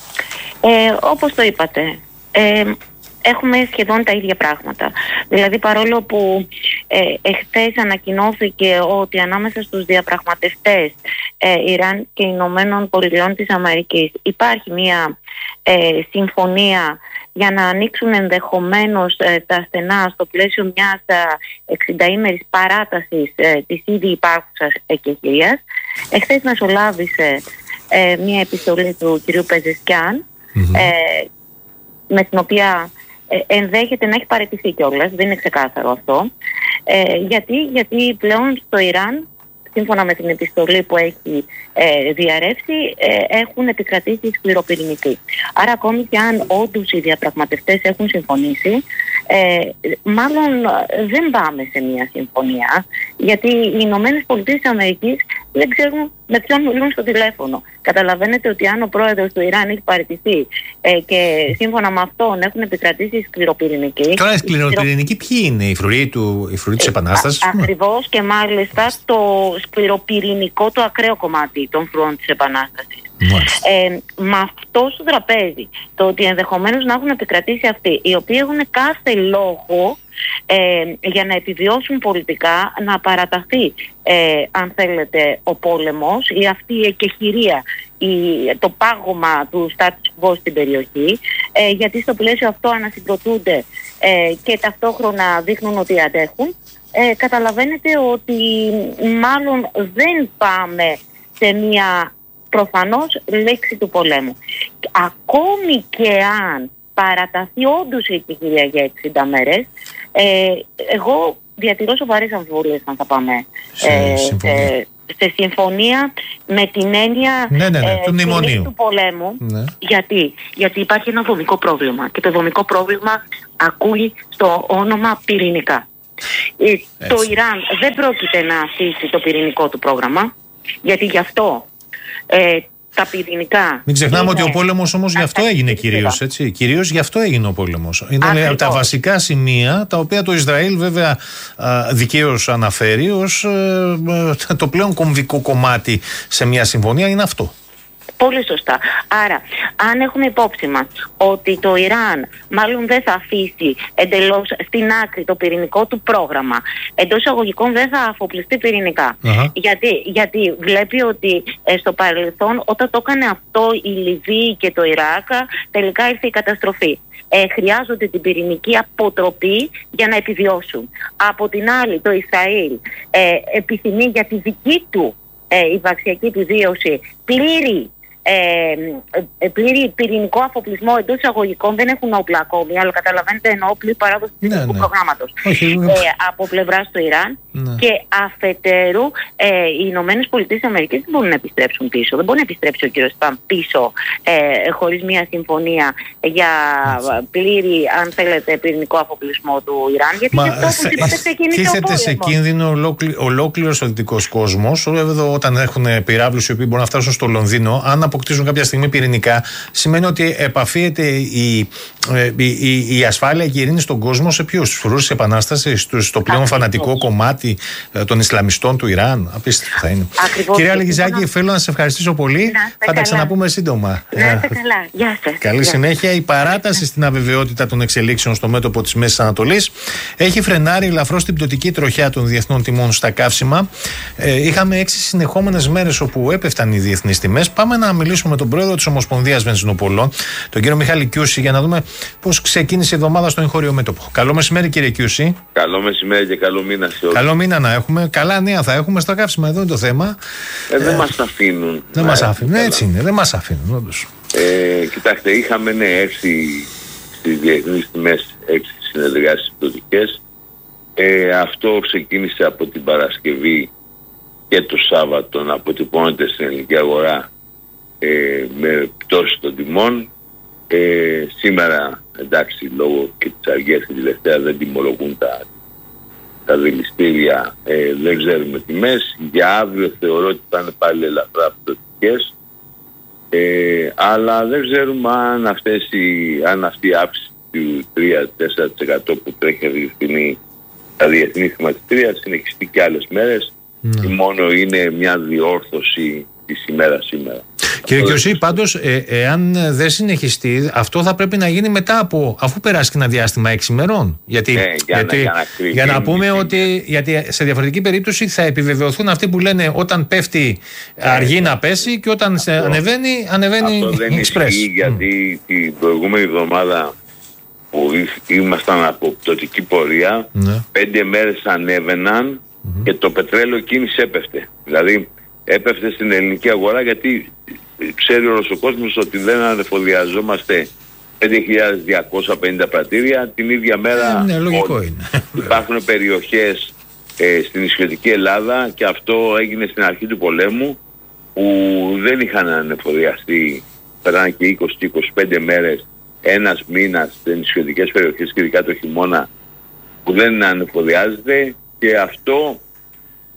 Ε, όπως το είπατε, ε, έχουμε σχεδόν τα ίδια πράγματα. Δηλαδή, παρόλο που ε, εχθές ανακοινώθηκε ότι ανάμεσα στους διαπραγματευτές ε, Ιράν και Ηνωμένων Πολιτειών της Αμερικής υπάρχει μια ε, συμφωνία για να ανοίξουν ενδεχομένως ε, τα στενά στο πλαίσιο μιας ε, εξηνταήμερης παράτασης ε, της ήδη υπάρχουσας εκεχηρίας. Εχθές μεσολάβησε ε, μια επιστολή του κυρίου Πεζεσκιάν, mm-hmm. ε, με την οποία ε, ενδέχεται να έχει παραιτηθεί κιόλας, δεν είναι ξεκάθαρο αυτό. Ε, γιατί, γιατί πλέον στο Ιράν, σύμφωνα με την επιστολή που έχει ε, διαρρεύσει, ε, έχουν επικρατήσει σκληροπυρηνικοί. Άρα, ακόμη και αν όντως οι διαπραγματευτές έχουν συμφωνήσει, ε, μάλλον δεν πάμε σε μια συμφωνία, γιατί οι Ηνωμένες Πολιτείες της Αμερικής δεν ξέρουν με ποιον μιλούν στο τηλέφωνο. Καταλαβαίνετε ότι αν ο πρόεδρος του Ιράν έχει παραιτηθεί ε, και σύμφωνα με αυτόν έχουν επικρατήσει σκληροπυρηνικοί. Τώρα οι σκληροπυρηνικοί ποιοι είναι, οι φρουροί του, της Επανάστασης? Ε, ακριβώς, και μάλιστα το σκληροπυρηνικό, το ακραίο κομμάτι των φρουρών της Επανάστασης. Ε, με αυτό στο τραπέζι, το ότι ενδεχομένως να έχουν επικρατήσει αυτοί, οι οποίοι έχουν κάθε λόγο ε, για να επιβιώσουν πολιτικά, να παραταθεί ε, αν θέλετε ο πόλεμος ή αυτή η εκεχηρία, η, το πάγωμα του status quo στην περιοχή, ε, γιατί στο πλαίσιο αυτό ανασυγκροτούνται ε, και ταυτόχρονα δείχνουν ότι αντέχουν. Ε, καταλαβαίνετε ότι μάλλον δεν πάμε σε μια προφανώς λέξη του πολέμου. Ακόμη και αν παραταθεί όντως η εκεχηρία για εξήντα μέρες, ε, εγώ διατηρώ σοβαρές αμφιβολίες αν θα πάμε σε, ε, συμφωνία. σε, σε συμφωνία με την έννοια ναι, ναι, ναι, ε, του μνημονίου του πολέμου. Ναι. Γιατί? Γιατί υπάρχει ένα δομικό πρόβλημα και το δομικό πρόβλημα ακούει στο όνομα πυρηνικά. Ε, το Ιράν δεν πρόκειται να αφήσει το πυρηνικό του πρόγραμμα, γιατί γι' αυτό ε, τα πυρηνικά. Μην ξεχνάμε είναι... ότι ο πόλεμος όμως γι' αυτό έγινε κυρίως, έτσι. Κυρίως γι' αυτό έγινε ο πόλεμος. Είναι από τα βασικά σημεία τα οποία το Ισραήλ βέβαια δικαίως αναφέρει ως ε, το πλέον κομβικό κομμάτι σε μια συμφωνία είναι αυτό. Πολύ σωστά. Άρα, αν έχουμε υπόψη μας ότι το Ιράν μάλλον δεν θα αφήσει εντελώς στην άκρη το πυρηνικό του πρόγραμμα, εντός εισαγωγικών δεν θα αφοπλιστεί πυρηνικά. Uh-huh. Γιατί, γιατί βλέπει ότι ε, στο παρελθόν όταν το έκανε αυτό η Λιβύη και το Ιράκ, τελικά ήρθε η καταστροφή. Ε, χρειάζονται την πυρηνική αποτροπή για να επιβιώσουν. Από την άλλη, το Ισραήλ ε, επιθυμεί για τη δική του ε, υπαρξιακή επιβίωση πλήρη Ε, ε, πλήρη πυρηνικό αφοπλισμό εντός εισαγωγικών, δεν έχουν όπλα ακόμη, αλλά καταλαβαίνετε εννοώ πλήρη παράδοση του πυρηνικού ναι, ναι. προγράμματος ε, από πλευράς του Ιράν ναι. και αφετέρου ε, οι Ηνωμένες Πολιτείες Αμερικής δεν μπορούν να επιστρέψουν πίσω. Δεν μπορεί να επιστρέψει ο κύριος Τραμπ πίσω ε, χωρίς μια συμφωνία για πλήρη, αν θέλετε, πυρηνικό αφοπλισμό του Ιράν, γιατί γι' αυτό όπως είπατε ξεκίνησε ο πόλεμος. Σε κίνδυνο ολόκληρος ο δυτικός κόσμος, όταν έχουν πυράβλους οι οποίοι μπορούν να φτάσουν στο Λονδίνο, αν αποκτήσουν κάποια στιγμή πυρηνικά, σημαίνει ότι επαφίεται η, η, η, η ασφάλεια και η ειρήνη στον κόσμο σε ποιους? Στους φρουρούς της Επανάστασης, στο πλέον Ακριβώς. φανατικό κομμάτι των Ισλαμιστών του Ιράν. Απίστευτο θα είναι. Ακριβώς. Κυρία Λεγιζάκη, να... θέλω να σε ευχαριστήσω πολύ. Θα τα ξαναπούμε σύντομα. Να είστε καλά. Γεια σας. Καλή Γεια. συνέχεια. Η παράταση στην αβεβαιότητα των εξελίξεων στο μέτωπο της Μέσης Ανατολής έχει φρενάρει ελαφρώς την πτωτική τροχιά των διεθνών τιμών στα καύσιμα. Ε, είχαμε έξι συνεχόμενες μέρες όπου έπεφταν οι διεθνείς τιμές. Πάμε να μιλήσουμε με τον πρόεδρο της Ομοσπονδίας Βενζινοπολών, τον κύριο Μιχάλη Κιούση, για να δούμε πώς ξεκίνησε η εβδομάδα στο εγχώριο μέτωπο. Καλό μεσημέρι, κύριε Κιούση. Καλό μεσημέρι και καλό μήνα σε όλους. Καλό μήνα να έχουμε. Καλά νέα θα έχουμε στα καύσιμα. Εδώ είναι το θέμα. Ε, δεν ε, μας αφήνουν. Δεν μας αφήνουν. Έτσι είναι. Δεν μας αφήνουν, όντως. Ε, κοιτάξτε, είχαμε ναι, έξι στις διεθνείς τιμές, έξι συνεδριάσεις πτωτικές. Ε, αυτό ξεκίνησε από την Παρασκευή και το Σάββατο να αποτυπώνεται στην ελληνική αγορά ε, με πτώση των τιμών. Ε, σήμερα, εντάξει, λόγω και της αργίας και τελευταία δεν τιμολογούν τα, τα δηληστήρια, ε, δεν ξέρουμε τιμές. Για αύριο θεωρώ ότι θα είναι πάλι ελαφρά πτωτικές, ε, αλλά δεν ξέρουμε αν, αυτές οι, αν αυτή η αύξηση του τρία με τέσσερα τοις εκατό που τρέχει αυτή τη στιγμή τα διεθνή χρηματιστήρια συνεχιστεί και άλλες μέρες ή μόνο είναι μια διόρθωση της ημέρας σήμερα. Κύριε Κιωσή, πάντως, ε, εάν δεν συνεχιστεί, αυτό θα πρέπει να γίνει μετά από, αφού περάσει και ένα διάστημα έξι ημερών. Γιατί, ναι, για, γιατί, να, για, να, για να πούμε ότι γιατί σε διαφορετική περίπτωση θα επιβεβαιωθούν αυτοί που λένε όταν πέφτει ε, αργεί ε, να πέσει και όταν αυτό, ανεβαίνει, ανεβαίνει αυτό δεν εξπρές. Ισχύει, γιατί mm. την προηγούμενη εβδομάδα που ήμασταν από πτωτική πορεία, ναι. πέντε μέρες ανέβαιναν mm-hmm. και το πετρέλαιο κίνηση έπεφτε. Δηλαδή έπεφτε στην ελληνική αγορά γιατί ξέρει όλος ο κόσμος ότι δεν ανεφοδιαζόμαστε πέντε χιλιάδες διακόσια πενήντα πρατήρια την ίδια μέρα. Ναι, λογικό είναι. Υπάρχουν περιοχές ε, στην νησιωτική Ελλάδα και αυτό έγινε στην αρχή του πολέμου που δεν είχαν ανεφοδιαστεί, περνάνε και είκοσι με είκοσι πέντε μέρες, ένας μήνας σε νησιωτικές περιοχές και ειδικά το χειμώνα που δεν ανεφοδιάζεται, και αυτό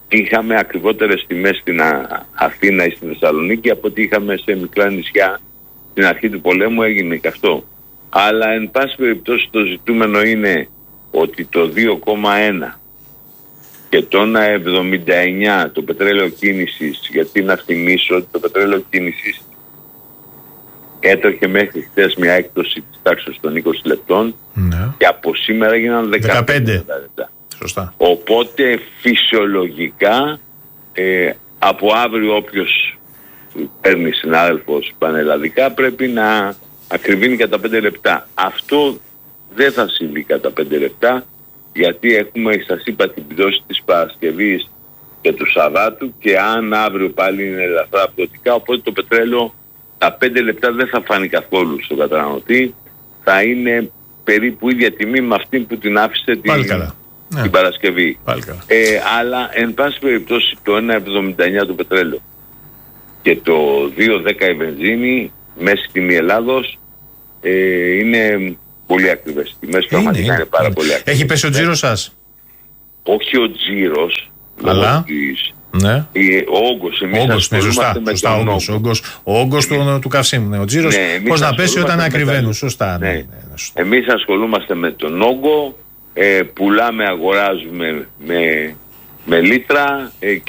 είχαμε ακριβότερες τιμές στην Αθήνα ή στην Θεσσαλονίκη από ό,τι είχαμε σε μικρά νησιά. Στην αρχή του πολέμου έγινε και αυτό. Αλλά εν πάση περιπτώσει το ζητούμενο είναι ότι το δύο κόμμα ένα και το ένα κόμμα εβδομήντα εννιά το πετρέλαιο κίνησης, γιατί να θυμίσω ότι το πετρέλαιο κίνησης έτρεχε μέχρι χθες μια έκπτωση της τάξης των είκοσι λεπτών, ναι, και από σήμερα έγιναν δεκαπέντε λεπτά. Σωστά. Οπότε φυσιολογικά ε, από αύριο όποιος παίρνει συνάδελφος πανελλαδικά πρέπει να ακριβίνει κατά πέντε λεπτά. Αυτό δεν θα συμβεί κατά πέντε λεπτά, γιατί έχουμε, σας είπα, την πτώση της Παρασκευής και του Σαββάτου, και αν αύριο πάλι είναι ελαφρά πτωτικά, οπότε το πετρέλαιο τα πέντε λεπτά δεν θα φάνει καθόλου στον καταναλωτή, θα είναι περίπου ίδια τιμή με αυτή που την άφησε την, την ναι. Παρασκευή. Ε, αλλά εν πάση περιπτώσει το ένα κόμμα εβδομήντα εννιά το πετρέλαιο και το δύο κόμμα δέκα η βενζίνη, μέση τιμή Ελλάδος, ε, είναι πολύ ακριβές τιμές, πραγματικά είναι, είναι πάρα είναι. πολύ ακριβές. Έχει πέσει ο τζίρος σας? Όχι ο τζίρος, αλλά της, ναι. ο όγκος. Εμείς όγκος, ναι, σωστά, με σωστά, τον όγκος, όγκος, ο όγκος ναι. του, του καυσίμου, ναι. Ο τζίρος, ναι, πώς να πέσει όταν ακριβένουν, σωστά. Ναι. Ναι, ναι, σωστά. Εμείς ασχολούμαστε με τον όγκο, ε, πουλάμε, αγοράζουμε με, με λίτρα, ε,